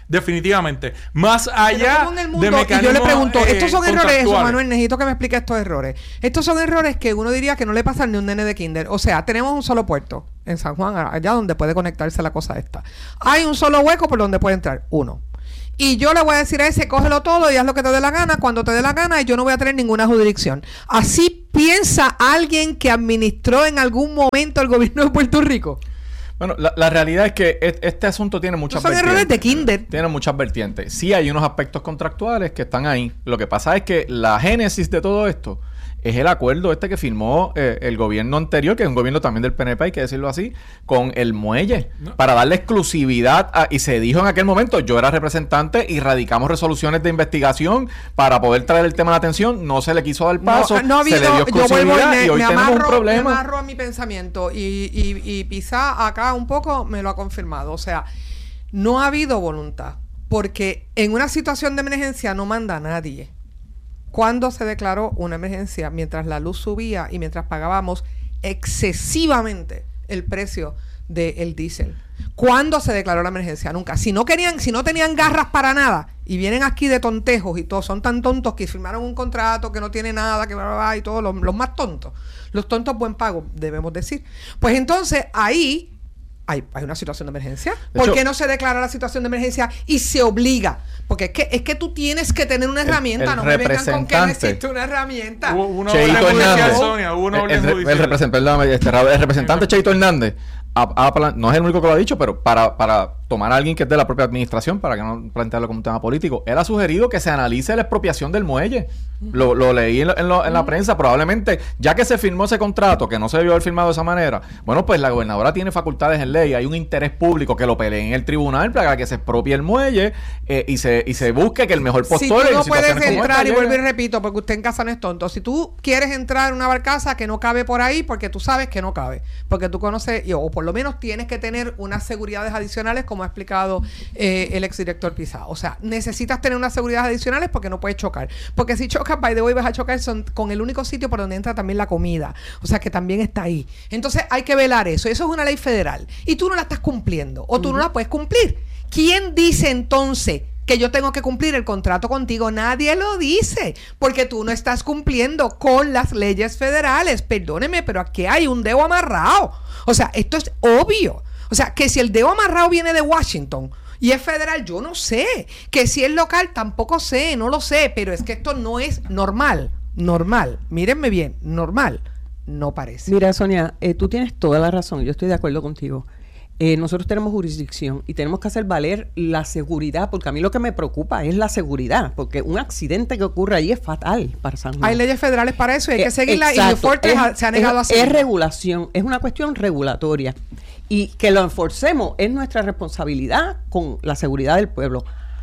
[SPEAKER 9] definitivamente. Más allá
[SPEAKER 1] en el mundo,
[SPEAKER 9] de mecanismos,
[SPEAKER 1] y yo le pregunto,
[SPEAKER 9] eh,
[SPEAKER 1] ¿estos son errores, eso,
[SPEAKER 9] contractuales?
[SPEAKER 1] Manuel? Necesito que me explique estos errores. Estos son errores que uno diría que no le pasan ni a un nene de kinder. O sea, tenemos un solo puerto en San Juan, allá donde puede conectarse la cosa esta. Hay un solo hueco por donde puede entrar, uno. Y yo le voy a decir a ese, cógelo todo y haz lo que te dé la gana, cuando te dé la gana, y yo no voy a tener ninguna jurisdicción. Así piensa alguien que administró en algún momento el gobierno de Puerto Rico.
[SPEAKER 8] Bueno, la, la realidad es que et, este asunto tiene muchas
[SPEAKER 1] no son
[SPEAKER 8] vertientes.
[SPEAKER 1] errores de kinder.
[SPEAKER 8] Tiene muchas vertientes. Sí hay unos aspectos contractuales que están ahí. Lo que pasa es que la génesis de todo esto es el acuerdo este que firmó eh, el gobierno anterior, que es un gobierno también del P N P, hay que decirlo así, con el muelle, no. para darle exclusividad a, y se dijo en aquel momento, yo era representante y radicamos resoluciones de investigación para poder traer el tema a la atención, no se le quiso dar paso,
[SPEAKER 1] no, no ha habido,
[SPEAKER 8] se le dio exclusividad y, me, y hoy
[SPEAKER 1] me
[SPEAKER 8] tenemos
[SPEAKER 1] amarro,
[SPEAKER 8] un problema.
[SPEAKER 1] Me amarro a mi pensamiento y, y, y Pizá acá un poco me lo ha confirmado, o sea, no ha habido voluntad, porque en una situación de emergencia no manda nadie. Cuando se declaró una emergencia, mientras la luz subía y mientras pagábamos excesivamente el precio del diésel. ¿Cuándo se declaró la emergencia? Nunca. Si no querían, si no tenían garras para nada y vienen aquí de tontejos y todos son tan tontos que firmaron un contrato que no tiene nada, que bla, bla, bla, y todos los, los más tontos. Los tontos buen pago, debemos decir. Pues entonces ahí hay, hay una situación de emergencia. De ¿Por hecho, qué no se declara la situación de emergencia y se obliga? Porque es que, es que tú tienes que tener una herramienta, el, el no me vengan con que no existe una herramienta.
[SPEAKER 8] Hubo uno Cheito Hernández, Sonia, uno el, el, el, el, represent, perdón, este, el representante Cheito Hernández, a, a, no es el único que lo ha dicho, pero para, para tomar a alguien que es de la propia administración, para que no plantearlo como un tema político, él ha sugerido que se analice la expropiación del muelle. Uh-huh. Lo, lo leí en, lo, en, lo, en uh-huh. la prensa, probablemente, ya que se firmó ese contrato, que no se debió haber firmado de esa manera, bueno, pues la gobernadora tiene facultades en ley, hay un interés público que lo pelee en el tribunal para que se expropie el muelle eh, y se y se busque que el mejor postor...
[SPEAKER 1] Si tú no puedes entrar, y vuelvo y repito, porque usted en casa no es tonto, si tú quieres entrar en una barcaza que no cabe por ahí, porque tú sabes que no cabe, porque tú conoces, o por lo menos tienes que tener unas seguridades adicionales, como ha explicado eh, el exdirector Pizá. O sea, necesitas tener unas seguridades adicionales porque no puedes chocar. Porque si chocas, by the way, vas a chocar son, con el único sitio por donde entra también la comida. O sea, que también está ahí. Entonces, hay que velar eso. Eso es una ley federal. Y tú no la estás cumpliendo. O tú uh-huh. no la puedes cumplir. ¿Quién dice entonces que yo tengo que cumplir el contrato contigo? Nadie lo dice, porque tú no estás cumpliendo con las leyes federales. Perdóneme, pero aquí hay un dedo amarrado. O sea, esto es obvio. O sea, que si el dedo amarrado viene de Washington y es federal, yo no sé. Que si es local, tampoco sé, no lo sé. Pero es que esto no es normal. Normal. Mírenme bien, normal. No parece.
[SPEAKER 10] Mira, Sonia, eh, tú tienes toda la razón. Yo estoy de acuerdo contigo. Eh, nosotros tenemos jurisdicción y tenemos que hacer valer la seguridad, porque a mí lo que me preocupa es la seguridad, porque un accidente que ocurre ahí es fatal para San Juan.
[SPEAKER 1] Hay leyes federales para eso y hay eh, que seguirla. Exacto. Y New Fortress es, se ha negado
[SPEAKER 10] es,
[SPEAKER 1] a hacerlo.
[SPEAKER 10] Es regulación, es una cuestión regulatoria y que lo enforcemos es nuestra responsabilidad con la seguridad del pueblo.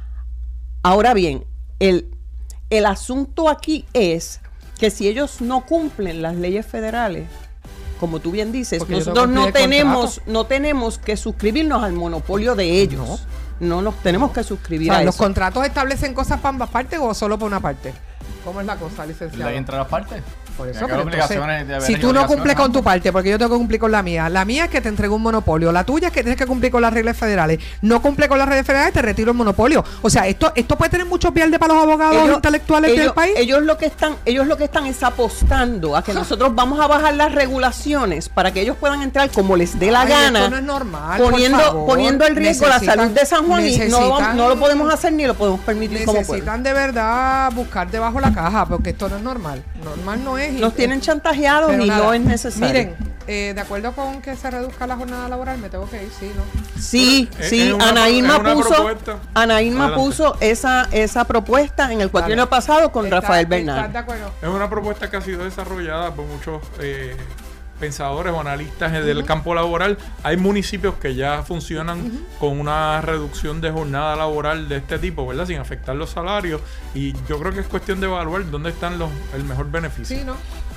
[SPEAKER 10] Ahora bien, el, el asunto aquí es que si ellos no cumplen las leyes federales, como tú bien dices, porque nosotros no tenemos, no tenemos que suscribirnos al monopolio de ellos. No, no nos tenemos que suscribir
[SPEAKER 1] o sea,
[SPEAKER 10] a
[SPEAKER 1] ¿los
[SPEAKER 10] eso.
[SPEAKER 1] contratos establecen cosas para ambas partes o solo para una parte? ¿Cómo es la cosa, licenciado?
[SPEAKER 8] ¿Ley entre las partes?
[SPEAKER 1] Por eso, pero entonces, si tú no cumples con tu parte, porque yo tengo que cumplir con la mía, la mía es que te entrego un monopolio, la tuya es que tienes que cumplir con las reglas federales, no cumple con las reglas federales, te retiro el monopolio. O sea, esto esto puede tener mucho piel de para los abogados ellos, intelectuales
[SPEAKER 10] ellos,
[SPEAKER 1] del país.
[SPEAKER 10] Ellos lo que están ellos lo que están es apostando a que nosotros vamos a bajar las regulaciones para que ellos puedan entrar como les dé la
[SPEAKER 1] Ay,
[SPEAKER 10] gana.
[SPEAKER 1] Esto no es normal,
[SPEAKER 10] poniendo
[SPEAKER 1] por favor.
[SPEAKER 10] poniendo el riesgo la salud de San Juan y no, no lo podemos hacer ni lo podemos permitir como pueblo.
[SPEAKER 1] Necesitan de verdad buscar debajo la caja, porque esto no es normal. Normal no es.
[SPEAKER 10] Nos tienen chantajeados y nada, no es necesario.
[SPEAKER 1] Miren, eh, de acuerdo con que se reduzca la jornada laboral, me tengo que ir, sí, ¿no?
[SPEAKER 10] Sí,
[SPEAKER 9] Pero,
[SPEAKER 10] sí,
[SPEAKER 9] una,
[SPEAKER 10] Ana Irma puso, Ana Irma
[SPEAKER 9] Adelante.
[SPEAKER 10] puso esa, esa propuesta en el cuatrienio pasado con
[SPEAKER 1] está,
[SPEAKER 10] Rafael Bernal.
[SPEAKER 1] De acuerdo.
[SPEAKER 9] Es una propuesta que ha sido desarrollada por muchos eh, pensadores o analistas uh-huh. del campo laboral. Hay municipios que ya funcionan uh-huh. con una reducción de jornada laboral de este tipo, ¿verdad? Sin afectar los salarios. Y yo creo que es cuestión de evaluar dónde están los el mejor beneficio.
[SPEAKER 1] Sí, ¿no?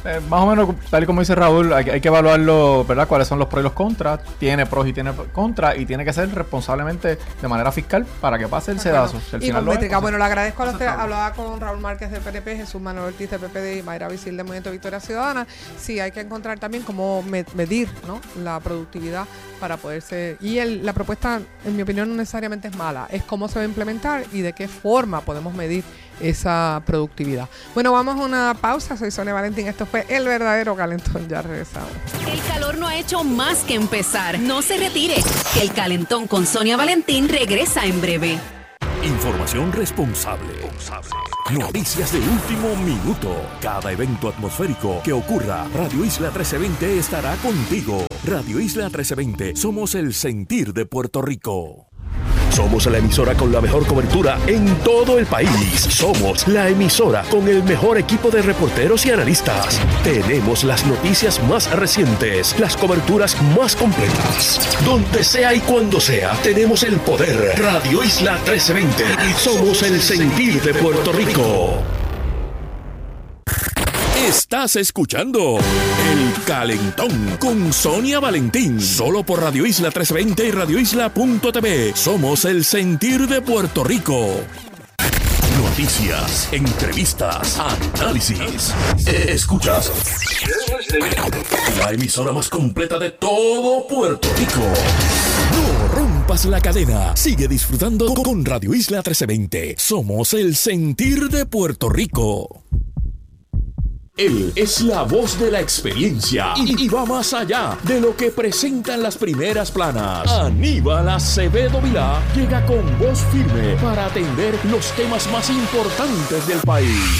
[SPEAKER 8] Eh, más o menos, tal y como dice Raúl, hay, hay que evaluarlo, ¿verdad? Cuáles son los pros y los contras. Tiene pros y tiene contras y tiene que ser responsablemente de manera fiscal para que pase el sedazo. Si al
[SPEAKER 1] y
[SPEAKER 8] final
[SPEAKER 1] con
[SPEAKER 8] lo es,
[SPEAKER 1] métrica,
[SPEAKER 8] pues,
[SPEAKER 1] bueno, le agradezco a los tres. Hablaba con Raúl Márquez del P N P, Jesús Manuel Ortiz del P P D y Mayra Visil del Movimiento Victoria Ciudadana. Sí, hay que encontrar también cómo me- medir, ¿no?, la productividad para poderse... Y el, la propuesta, en mi opinión, no necesariamente es mala. Es cómo se va a implementar y de qué forma podemos medir esa productividad. Bueno, vamos a una pausa. Soy Sonia Valentín. Esto fue El Verdadero Calentón. Ya regresamos.
[SPEAKER 4] El calor no ha hecho más que empezar. No se retire, que el calentón con Sonia Valentín regresa en breve.
[SPEAKER 5] Información responsable. Noticias de último minuto. Cada evento atmosférico que ocurra, Radio Isla trece veinte estará contigo. Radio Isla trece veinte, somos el sentir de Puerto Rico. Somos la emisora con la mejor cobertura en todo el país. Somos la emisora con el mejor equipo de reporteros y analistas. Tenemos las noticias más recientes, las coberturas más completas. Donde sea y cuando sea, tenemos el poder. Radio Isla trece veinte. Somos el sentir de Puerto Rico. Estás escuchando El Calentón con Sonia Valentín. Solo por Radio Isla trescientos veinte y radio isla punto t v. Somos el sentir de Puerto Rico. Noticias, entrevistas, análisis. Escuchas la emisora más completa de todo Puerto Rico. No rompas la cadena. Sigue disfrutando con Radio Isla trescientos veinte. Somos el sentir de Puerto Rico. Él es la voz de la experiencia y, y va más allá de lo que presentan las primeras planas. Aníbal Acevedo Vilá llega con voz firme para atender los temas más importantes del país.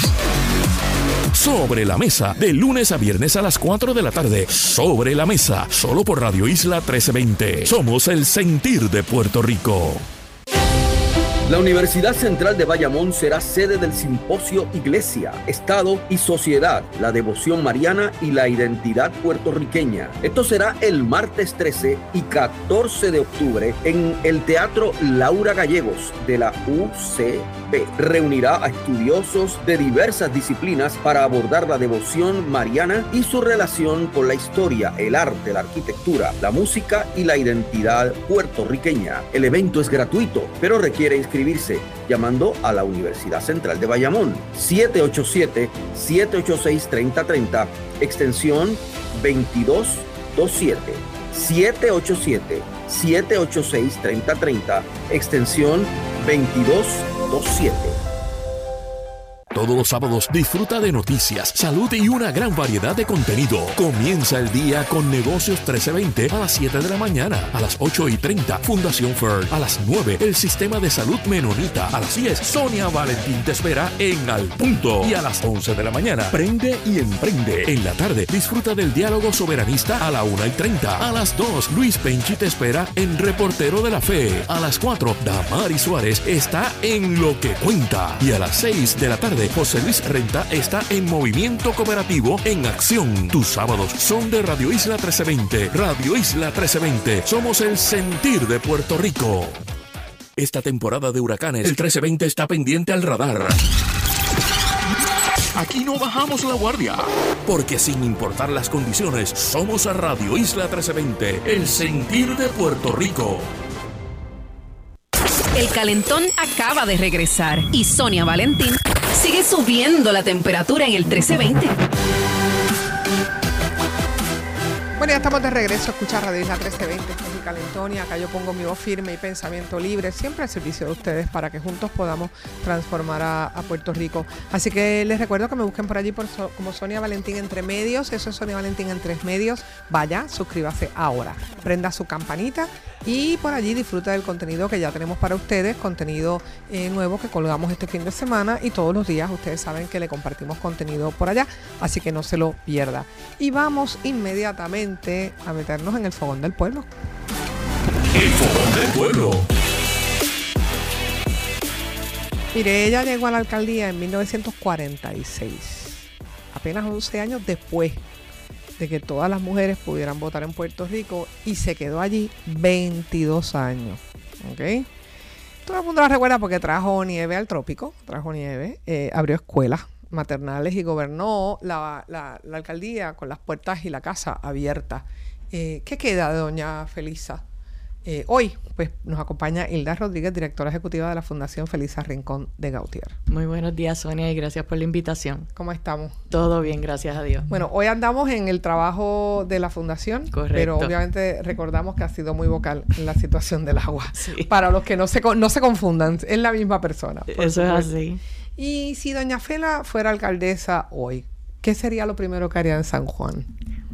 [SPEAKER 5] Sobre la Mesa, de lunes a viernes a las cuatro de la tarde. Sobre la Mesa, solo por Radio Isla trescientos veinte. Somos el sentir de Puerto Rico.
[SPEAKER 11] La Universidad Central de Bayamón será sede del simposio Iglesia, Estado y Sociedad, la devoción mariana y la identidad puertorriqueña. Esto será el martes trece y catorce de octubre en el Teatro Laura Gallegos de la U C B. Reunirá a estudiosos de diversas disciplinas para abordar la devoción mariana y su relación con la historia, el arte, la arquitectura, la música y la identidad puertorriqueña. El evento es gratuito, pero requiere inscripción. Inscribirse llamando a la Universidad Central de Bayamón siete ocho siete, siete ocho seis, tres cero tres cero extensión veintidós veintisiete siete ocho siete, siete ocho seis, tres cero tres cero extensión veintidós veintisiete.
[SPEAKER 5] Todos los sábados disfruta de noticias, salud y una gran variedad de contenido. Comienza el día con Negocios trece veinte a las siete de la mañana. A las ocho y treinta, Fundación Ferd. A las nueve, el Sistema de Salud Menonita. A las diez, Sonia Valentín te espera en Al Punto. Y a las once de la mañana, Prende y Emprende. En la tarde, disfruta del diálogo soberanista a la una y treinta. A las dos, Luis Penchi te espera en Reportero de la Fe. A las cuatro, Damari Suárez está en Lo que Cuenta. Y a las seis de la tarde, José Luis Renta está en Movimiento Cooperativo en Acción. Tus sábados son de Radio Isla trece veinte. Radio Isla trece veinte. Somos el sentir de Puerto Rico. Esta temporada de huracanes, el trece veinte está pendiente al radar. Aquí no bajamos la guardia, porque sin importar las condiciones, somos a Radio Isla trece veinte, el sentir de Puerto Rico.
[SPEAKER 4] El calentón acaba de regresar y Sonia Valentín sigue subiendo la temperatura en el trece veinte.
[SPEAKER 1] Bueno, ya estamos de regreso a escuchar Radio Isla trece veinte. Esto es El Calentón y acá yo pongo mi voz firme y pensamiento libre, siempre al servicio de ustedes para que juntos podamos transformar a, a Puerto Rico. Así que les recuerdo que me busquen por allí por so, como Sonia Valentín Entre Medios. Eso es Sonia Valentín Entre Medios. Vaya, suscríbase ahora. Prenda su campanita y por allí disfruta del contenido que ya tenemos para ustedes, contenido eh, nuevo que colgamos este fin de semana y todos los días ustedes saben que le compartimos contenido por allá, así que no se lo pierda. Y vamos inmediatamente a meternos en el fogón del pueblo.
[SPEAKER 5] El fogón del pueblo.
[SPEAKER 1] Mire, ella llegó a la alcaldía en mil novecientos cuarenta y seis, apenas once años después de que todas las mujeres pudieran votar en Puerto Rico, y se quedó allí veintidós años. ¿Ok? Todo el mundo la recuerda porque trajo nieve al trópico, trajo nieve, eh, abrió escuelas maternales y gobernó la, la, la alcaldía con las puertas y la casa abiertas. Eh, ¿Qué queda de doña Felisa? Eh, hoy, pues, nos acompaña Hilda Rodríguez, directora ejecutiva de la Fundación Felisa Rincón de Gautier.
[SPEAKER 12] Muy buenos días, Sonia, y gracias por la invitación.
[SPEAKER 1] ¿Cómo estamos?
[SPEAKER 12] Todo bien, gracias a Dios.
[SPEAKER 1] Bueno, hoy andamos en el trabajo de la Fundación,
[SPEAKER 12] correcto,
[SPEAKER 1] pero obviamente recordamos que ha sido muy vocal en la situación del agua. Sí. Para los que no se, no se confundan, es la misma persona.
[SPEAKER 12] Eso es así.
[SPEAKER 1] Y si doña Fela fuera alcaldesa hoy, ¿qué sería lo primero que haría en San Juan?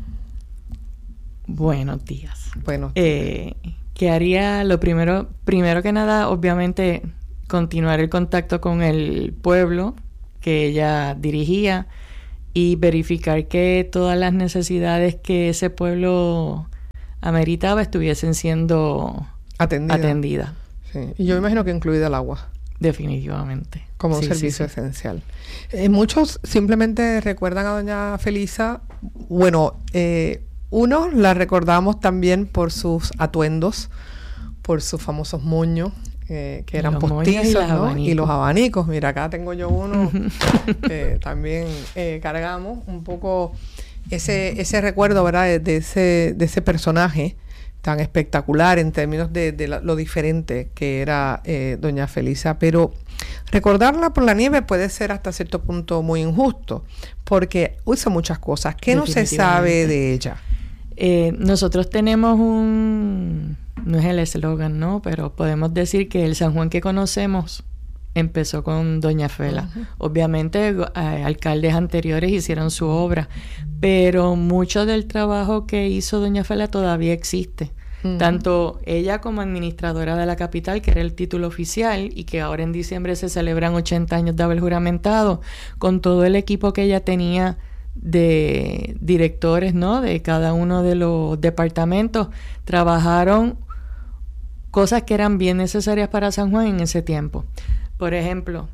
[SPEAKER 12] Buenos días.
[SPEAKER 1] Buenos
[SPEAKER 12] días. Eh, ¿Qué haría? Lo primero, primero que nada, obviamente, continuar el contacto con el pueblo que ella dirigía y verificar que todas las necesidades que ese pueblo ameritaba estuviesen siendo
[SPEAKER 1] atendidas.
[SPEAKER 12] Atendida.
[SPEAKER 1] Sí. Y yo imagino que incluida el agua.
[SPEAKER 12] Definitivamente.
[SPEAKER 1] Como un
[SPEAKER 12] sí,
[SPEAKER 1] servicio
[SPEAKER 12] sí, sí.
[SPEAKER 1] esencial. Eh, muchos simplemente recuerdan a doña Felisa, bueno, eh, uno, la recordamos también por sus atuendos, por sus famosos moños, eh, que eran postizos, y, ¿no? Y los abanicos. Mira, acá tengo yo uno que también eh, cargamos. Un poco ese, ese recuerdo, ¿verdad? De, de, ese, de ese personaje tan espectacular en términos de, de la, lo diferente que era eh, doña Felisa. Pero recordarla por la nieve puede ser hasta cierto punto muy injusto, porque hizo muchas cosas. ¿Qué no se sabe de ella?
[SPEAKER 12] Eh, nosotros tenemos un, no es el eslogan, ¿no? Pero podemos decir que el San Juan que conocemos empezó con doña Fela. Uh-huh. Obviamente eh, alcaldes anteriores hicieron su obra, pero mucho del trabajo que hizo doña Fela todavía existe. Uh-huh. Tanto ella como administradora de la capital, que era el título oficial y que ahora en diciembre se celebran ochenta años de haber juramentado, con todo el equipo que ella tenía de directores, ¿no? De cada uno de los departamentos, trabajaron cosas que eran bien necesarias para San Juan en ese tiempo. Por ejemplo,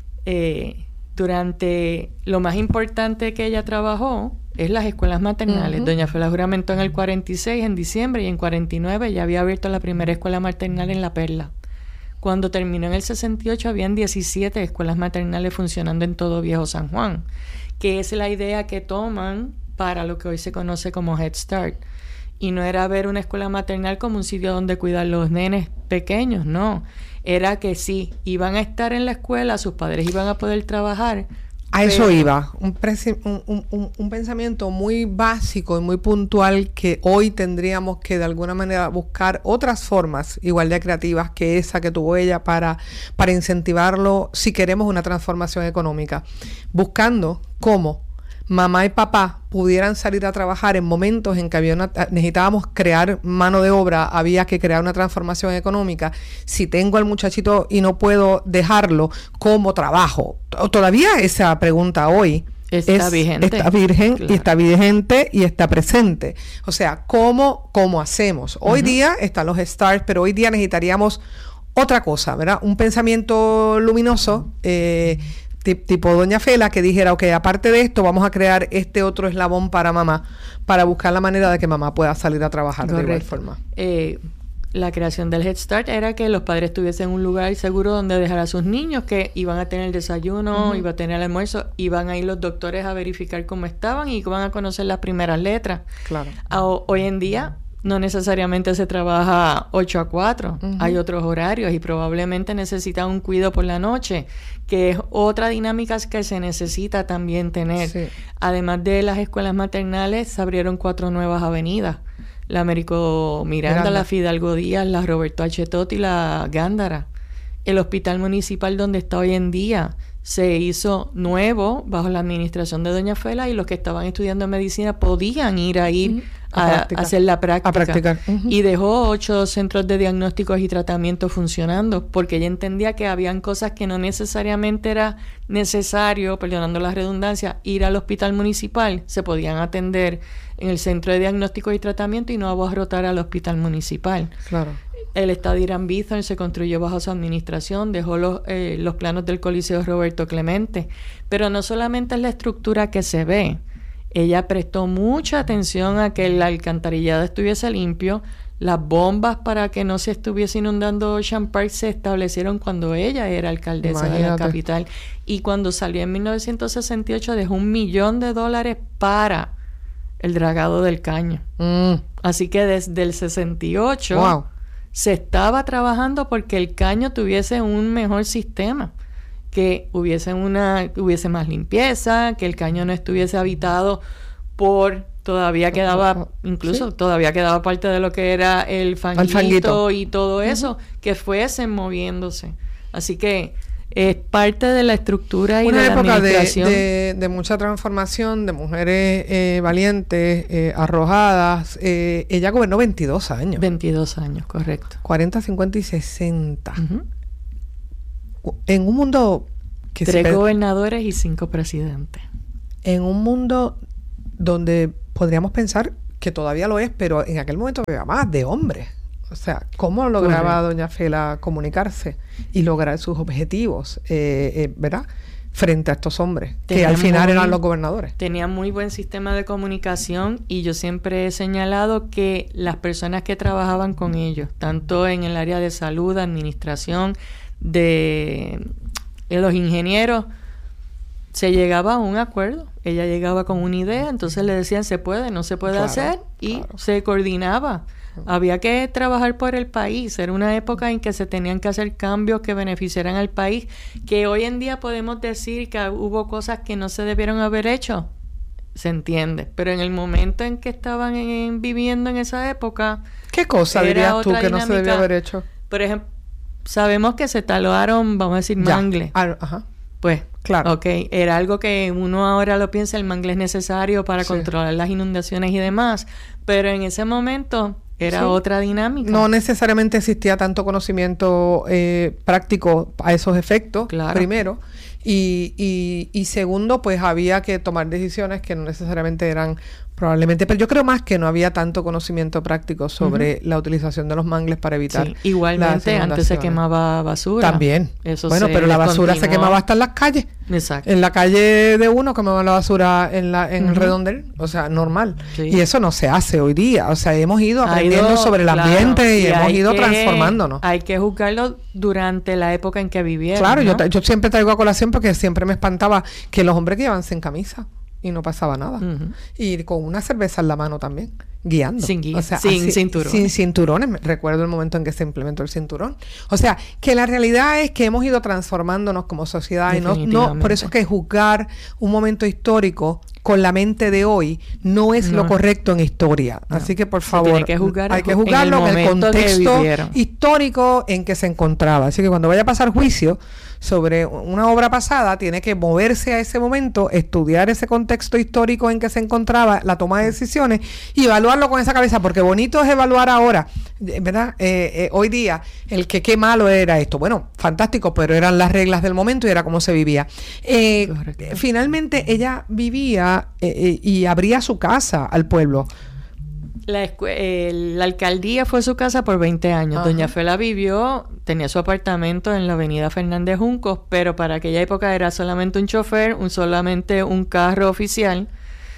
[SPEAKER 12] eh, durante lo más importante que ella trabajó es las escuelas maternales. Uh-huh. Doña Fela juramentó en el cuarenta y seis, en diciembre, y en cuarenta y nueve ya había abierto la primera escuela maternal en La Perla. Cuando terminó en el sesenta y ocho habían diecisiete escuelas maternales funcionando en todo Viejo San Juan, que es la idea que toman para lo que hoy se conoce como Head Start. Y no era ver una escuela maternal como un sitio donde cuidar los nenes pequeños, no. Era que sí, iban a estar en la escuela, sus padres iban a poder trabajar.
[SPEAKER 1] A pero... eso iba, un, presi- un, un, un pensamiento muy básico y muy puntual que hoy tendríamos que de alguna manera buscar otras formas igual de creativas que esa que tuvo ella para, para incentivarlo si queremos una transformación económica, buscando cómo mamá y papá pudieran salir a trabajar en momentos en que había una, necesitábamos crear mano de obra, había que crear una transformación económica. Si tengo al muchachito y no puedo dejarlo, ¿cómo trabajo? Todavía esa pregunta hoy
[SPEAKER 12] está es, vigente.
[SPEAKER 1] Está virgen,
[SPEAKER 12] claro.
[SPEAKER 1] Y está vigente y está presente. O sea, ¿cómo, cómo hacemos? Hoy uh-huh. día están los stars, pero hoy día necesitaríamos otra cosa, ¿verdad? Un pensamiento luminoso, eh, tipo doña Fela, que dijera, ok, aparte de esto vamos a crear este otro eslabón para mamá, para buscar la manera de que mamá pueda salir a trabajar. Correcto. De igual forma.
[SPEAKER 12] Eh, la creación del Head Start era que los padres tuviesen un lugar seguro donde dejar a sus niños, que iban a tener el desayuno, uh-huh. iba a tener el almuerzo, iban a ir los doctores a verificar cómo estaban y van a conocer las primeras letras.
[SPEAKER 1] Claro.
[SPEAKER 12] A, hoy en día no necesariamente se trabaja ocho a cuatro, uh-huh. hay otros horarios y probablemente necesita un cuidado por la noche, que es otra dinámica que se necesita también tener. Sí. Además de las escuelas maternales, se abrieron cuatro nuevas avenidas. La Américo Miranda, Miranda, la Fidalgo Díaz, la Roberto H. Totti y la Gándara. El hospital municipal donde está hoy en día se hizo nuevo bajo la administración de doña Fela y los que estaban estudiando medicina podían ir a ir uh-huh. a, a, a hacer la práctica.
[SPEAKER 1] A practicar. Uh-huh.
[SPEAKER 12] Y dejó ocho centros de diagnósticos y tratamientos funcionando porque ella entendía que habían cosas que no necesariamente era necesario, perdonando la redundancia, ir al hospital municipal. Se podían atender en el centro de diagnóstico y tratamiento y no abarrotar al hospital municipal.
[SPEAKER 1] Claro.
[SPEAKER 12] El estadio Irán Bithorn se construyó bajo su administración, dejó los, eh, los planos del Coliseo Roberto Clemente, pero no solamente es la estructura que se ve, ella prestó mucha atención a que el alcantarillado estuviese limpio, Las bombas para que no se estuviese inundando Ocean Park se establecieron cuando ella era alcaldesa Imagínate. de la capital. Y cuando salió en mil novecientos sesenta y ocho dejó un millón de dólares para el dragado del caño. Mm. Así que desde el sesenta y ocho wow. se estaba trabajando porque el caño tuviese un mejor sistema. Que hubiese, una, hubiese más limpieza, que el caño no estuviese habitado por... Todavía quedaba, incluso ¿Sí? todavía quedaba parte de lo que era el fanguito, el fanguito. y todo eso, uh-huh. que fuesen moviéndose. Así que es parte de la estructura y
[SPEAKER 1] Una
[SPEAKER 12] de la
[SPEAKER 1] época
[SPEAKER 12] administración.
[SPEAKER 1] De, de, de mucha transformación, de mujeres eh, valientes, eh, arrojadas. Eh, ella gobernó veintidós años.
[SPEAKER 12] veintidós años, correcto.
[SPEAKER 1] cuarenta, cincuenta y sesenta.
[SPEAKER 12] Uh-huh.
[SPEAKER 1] En un mundo...
[SPEAKER 12] que Tres se gobernadores y cinco presidentes.
[SPEAKER 1] En un mundo donde... podríamos pensar que todavía lo es, pero en aquel momento había más de hombres. O sea, ¿cómo lograba Correcto. doña Fela comunicarse y lograr sus objetivos, eh, eh, ¿verdad? Frente a estos hombres, tenía que al final muy, eran los gobernadores.
[SPEAKER 12] Tenía muy buen sistema de comunicación y yo siempre he señalado que las personas que trabajaban con ellos, tanto en el área de salud, administración, de, de los ingenieros, se llegaba a un acuerdo. Ella llegaba con una idea, entonces le decían se puede, no se puede claro, hacer y claro. se coordinaba. Había que trabajar por el país. Era una época en que se tenían que hacer cambios que beneficiaran al país, que hoy en día podemos decir que hubo cosas que no se debieron haber hecho. Se entiende. Pero en el momento en que estaban en, viviendo en esa época...
[SPEAKER 1] ¿Qué cosa dirías tú que dinámica. no se debía haber hecho?
[SPEAKER 12] Por ejemplo, sabemos que se talaron, vamos a decir, mangles.
[SPEAKER 1] Ah, ajá.
[SPEAKER 12] Pues, claro. Ok, era algo que uno ahora lo piensa, el mangle es necesario para sí. controlar las inundaciones y demás, pero en ese momento era sí. otra dinámica.
[SPEAKER 1] No necesariamente existía tanto conocimiento eh, práctico a esos efectos, claro. primero, y, y, y segundo, pues había que tomar decisiones que no necesariamente eran probablemente, pero yo creo más que no había tanto conocimiento práctico sobre uh-huh. la utilización de los mangles para evitar
[SPEAKER 12] sí. Igualmente antes se quemaba basura.
[SPEAKER 1] También.
[SPEAKER 12] Eso
[SPEAKER 1] bueno, pero la basura continuó. se quemaba hasta en las calles.
[SPEAKER 12] Exacto.
[SPEAKER 1] En la calle de uno quemaban la basura en la en uh-huh. el redondel, o sea, normal. Sí. Y eso no se hace hoy día. O sea, hemos ido aprendiendo ido, sobre el ambiente claro, y, y hemos ido que, transformándonos.
[SPEAKER 12] Hay que juzgarlo durante la época en que vivieron.
[SPEAKER 1] Claro,
[SPEAKER 12] ¿no?
[SPEAKER 1] yo, yo siempre traigo a colación porque siempre me espantaba que los hombres que llevan sin camisa. Y no pasaba nada. Uh-huh. Y con una cerveza en la mano también, guiando.
[SPEAKER 12] Sin guía,
[SPEAKER 1] o sea,
[SPEAKER 12] sin
[SPEAKER 1] así,
[SPEAKER 12] cinturones.
[SPEAKER 1] Sin cinturones. Recuerdo el momento en que se implementó el cinturón. O sea, que la realidad es que hemos ido transformándonos como sociedad. Y no, no, por eso es que juzgar un momento histórico con la mente de hoy no es no. lo correcto en historia. No. Así que, por favor,
[SPEAKER 12] tiene que juzgar
[SPEAKER 1] hay que juzgarlo en el, en el contexto histórico en que se encontraba. Así que cuando vaya a pasar juicio sobre una obra pasada, tiene que moverse a ese momento, estudiar ese contexto histórico en que se encontraba la toma de decisiones y evaluarlo con esa cabeza, porque bonito es evaluar ahora, ¿verdad? Eh, eh, hoy día, el que qué malo era esto. Bueno, fantástico, pero eran las reglas del momento y era cómo se vivía. Eh, finalmente, ella vivía eh, eh, y abría su casa al pueblo.
[SPEAKER 12] La, eh, la alcaldía fue su casa por veinte años. Ajá. Doña Fela vivió, tenía su apartamento en la avenida Fernández Juncos, pero para aquella época era solamente un chofer, un solamente un carro oficial.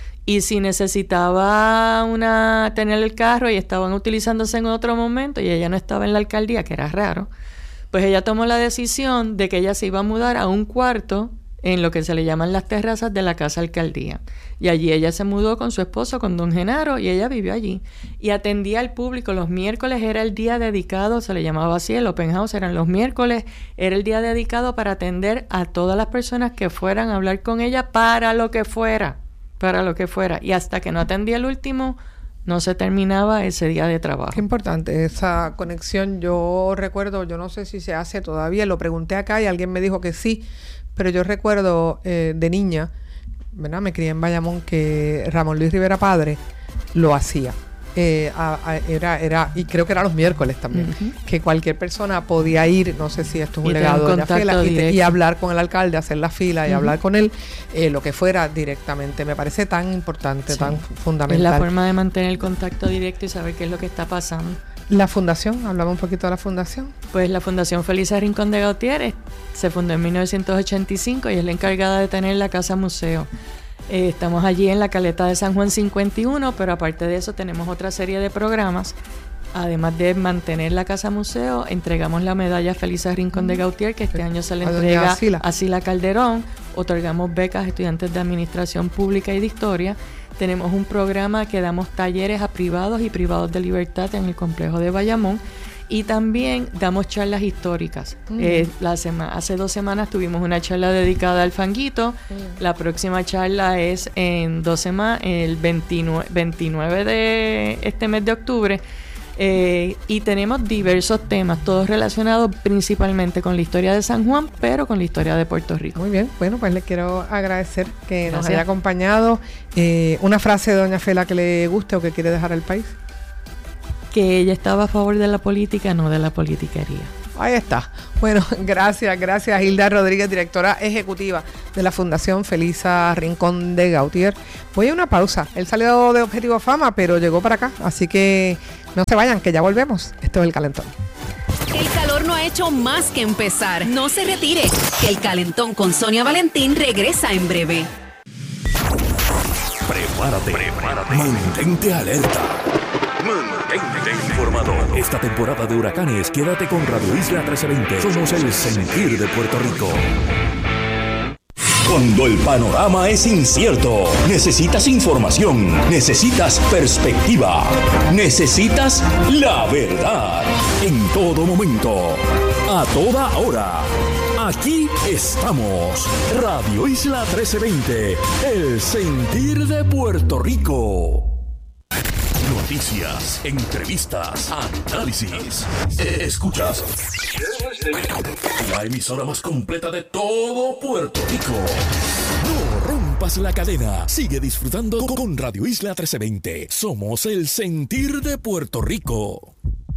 [SPEAKER 12] Y si necesitaba una tener el carro y estaban utilizándose en otro momento y ella no estaba en la alcaldía, que era raro, pues ella tomó la decisión de que ella se iba a mudar a un cuarto en lo que se le llaman las terrazas de la casa alcaldía. Y allí ella se mudó con su esposo, con don Genaro, y ella vivió allí. Y atendía al público. Los miércoles era el día dedicado, se le llamaba así, el open house eran los miércoles, era el día dedicado para atender a todas las personas que fueran a hablar con ella para lo que fuera, para lo que fuera. Y hasta que no atendía el último, no se terminaba ese día de trabajo.
[SPEAKER 1] Qué importante esa conexión. Yo recuerdo, yo no sé si se hace todavía, lo pregunté acá y alguien me dijo que sí, pero yo recuerdo eh, de niña, ¿verdad? Me crié en Bayamón, que Ramón Luis Rivera Padre lo hacía. Eh, a, a, era, era, y creo que era los miércoles también, uh-huh. que cualquier persona podía ir, no sé si esto es un legado de Doña Fela, y, te, y hablar con el alcalde, hacer la fila y uh-huh. hablar con él, eh, lo que fuera directamente. Me parece tan importante, sí. tan fundamental.
[SPEAKER 12] Es la forma de mantener el contacto directo y saber qué es lo que está pasando.
[SPEAKER 1] La fundación, hablamos un poquito de la fundación.
[SPEAKER 12] Pues la Fundación Felisa Rincón de Gautier se fundó en mil novecientos ochenta y cinco y es la encargada de tener la casa museo. Eh, estamos allí en la Caleta de San Juan cincuenta y uno, pero aparte de eso tenemos otra serie de programas. además de mantener la Casa Museo, entregamos la medalla Felisa Rincón de Gautier, que este año se le
[SPEAKER 1] A doña
[SPEAKER 12] entrega
[SPEAKER 1] Sila.
[SPEAKER 12] a Sila Calderón. Otorgamos becas a estudiantes de Administración Pública y de Historia. Tenemos un programa que damos talleres a privados y privados de libertad en el complejo de Bayamón. Y también damos charlas históricas. Mm. Eh, la sema- hace dos semanas tuvimos una charla dedicada al fanguito. Mm. La próxima charla es en dos semanas, el veintinueve, veintinueve de este mes de octubre. Eh, y tenemos diversos temas, todos relacionados principalmente con la historia de San Juan, pero con la historia de Puerto Rico.
[SPEAKER 1] Muy bien, bueno, pues le quiero agradecer que
[SPEAKER 12] Gracias.
[SPEAKER 1] nos haya acompañado. Eh, una frase de doña Fela que le guste o que quiere dejar al país.
[SPEAKER 12] Que ella estaba a favor de la política, no de la politiquería.
[SPEAKER 1] Ahí está. Bueno, gracias, gracias Hilda Rodríguez, directora ejecutiva de la Fundación Felisa Rincón de Gautier. Voy a una pausa. Él salió de Objetivo Fama, pero llegó para acá, así que no se vayan, que ya volvemos. Esto es El Calentón.
[SPEAKER 4] El calor no ha hecho más que empezar. No se retire, que El Calentón con Sonia Valentín regresa en breve.
[SPEAKER 5] Prepárate, prepárate. Mantente alerta. Mantente informado. Esta temporada de huracanes, quédate con Radio Isla trece veinte. Somos el sentir de Puerto Rico. Cuando el panorama es incierto, necesitas información, necesitas perspectiva, necesitas la verdad. En todo momento, a toda hora. Aquí estamos. Radio Isla trece veinte, el sentir de Puerto Rico. Noticias, entrevistas, análisis. Escuchas la emisora más completa de todo Puerto Rico. No rompas la cadena. Sigue disfrutando con Radio Isla trece veinte. Somos el sentir de Puerto Rico.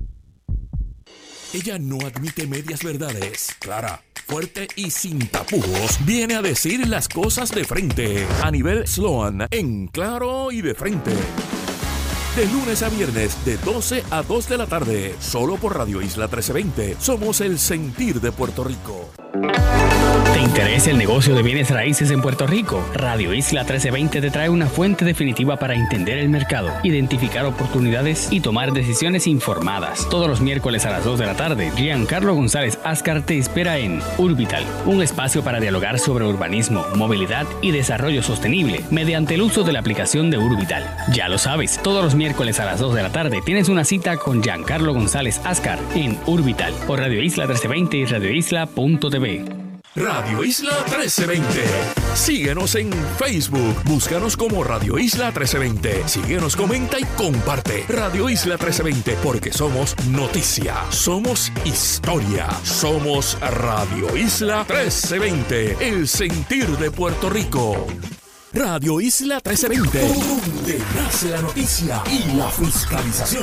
[SPEAKER 5] Ella no admite medias verdades. Clara, fuerte y sin tapujos, viene a decir las cosas de frente. A nivel Sloan, en claro y de frente. De lunes a viernes, de doce a dos de la tarde. Solo por Radio Isla trece veinte. Somos el sentir de Puerto Rico.
[SPEAKER 2] ¿Te interesa el negocio de bienes raíces en Puerto Rico? Radio Isla trece veinte te trae una fuente definitiva para entender el mercado, identificar oportunidades y tomar decisiones informadas. Todos los miércoles a las dos de la tarde, Giancarlo González Ascar te espera en Urbital, un espacio para dialogar sobre urbanismo, movilidad y desarrollo sostenible mediante el uso de la aplicación de Urbital. Ya lo sabes, todos los miércoles a las dos de la tarde tienes una cita con Giancarlo González Ascar en Urbital por Radio Isla trece veinte y radio isla punto t v.
[SPEAKER 5] Radio Isla trece veinte. Síguenos en Facebook. Búscanos como Radio Isla trece veinte. Síguenos, comenta y comparte. Radio Isla trece veinte, porque somos noticia, somos historia, somos Radio Isla trece veinte, el sentir de Puerto Rico. Radio Isla trece veinte, donde nace la noticia y la fiscalización.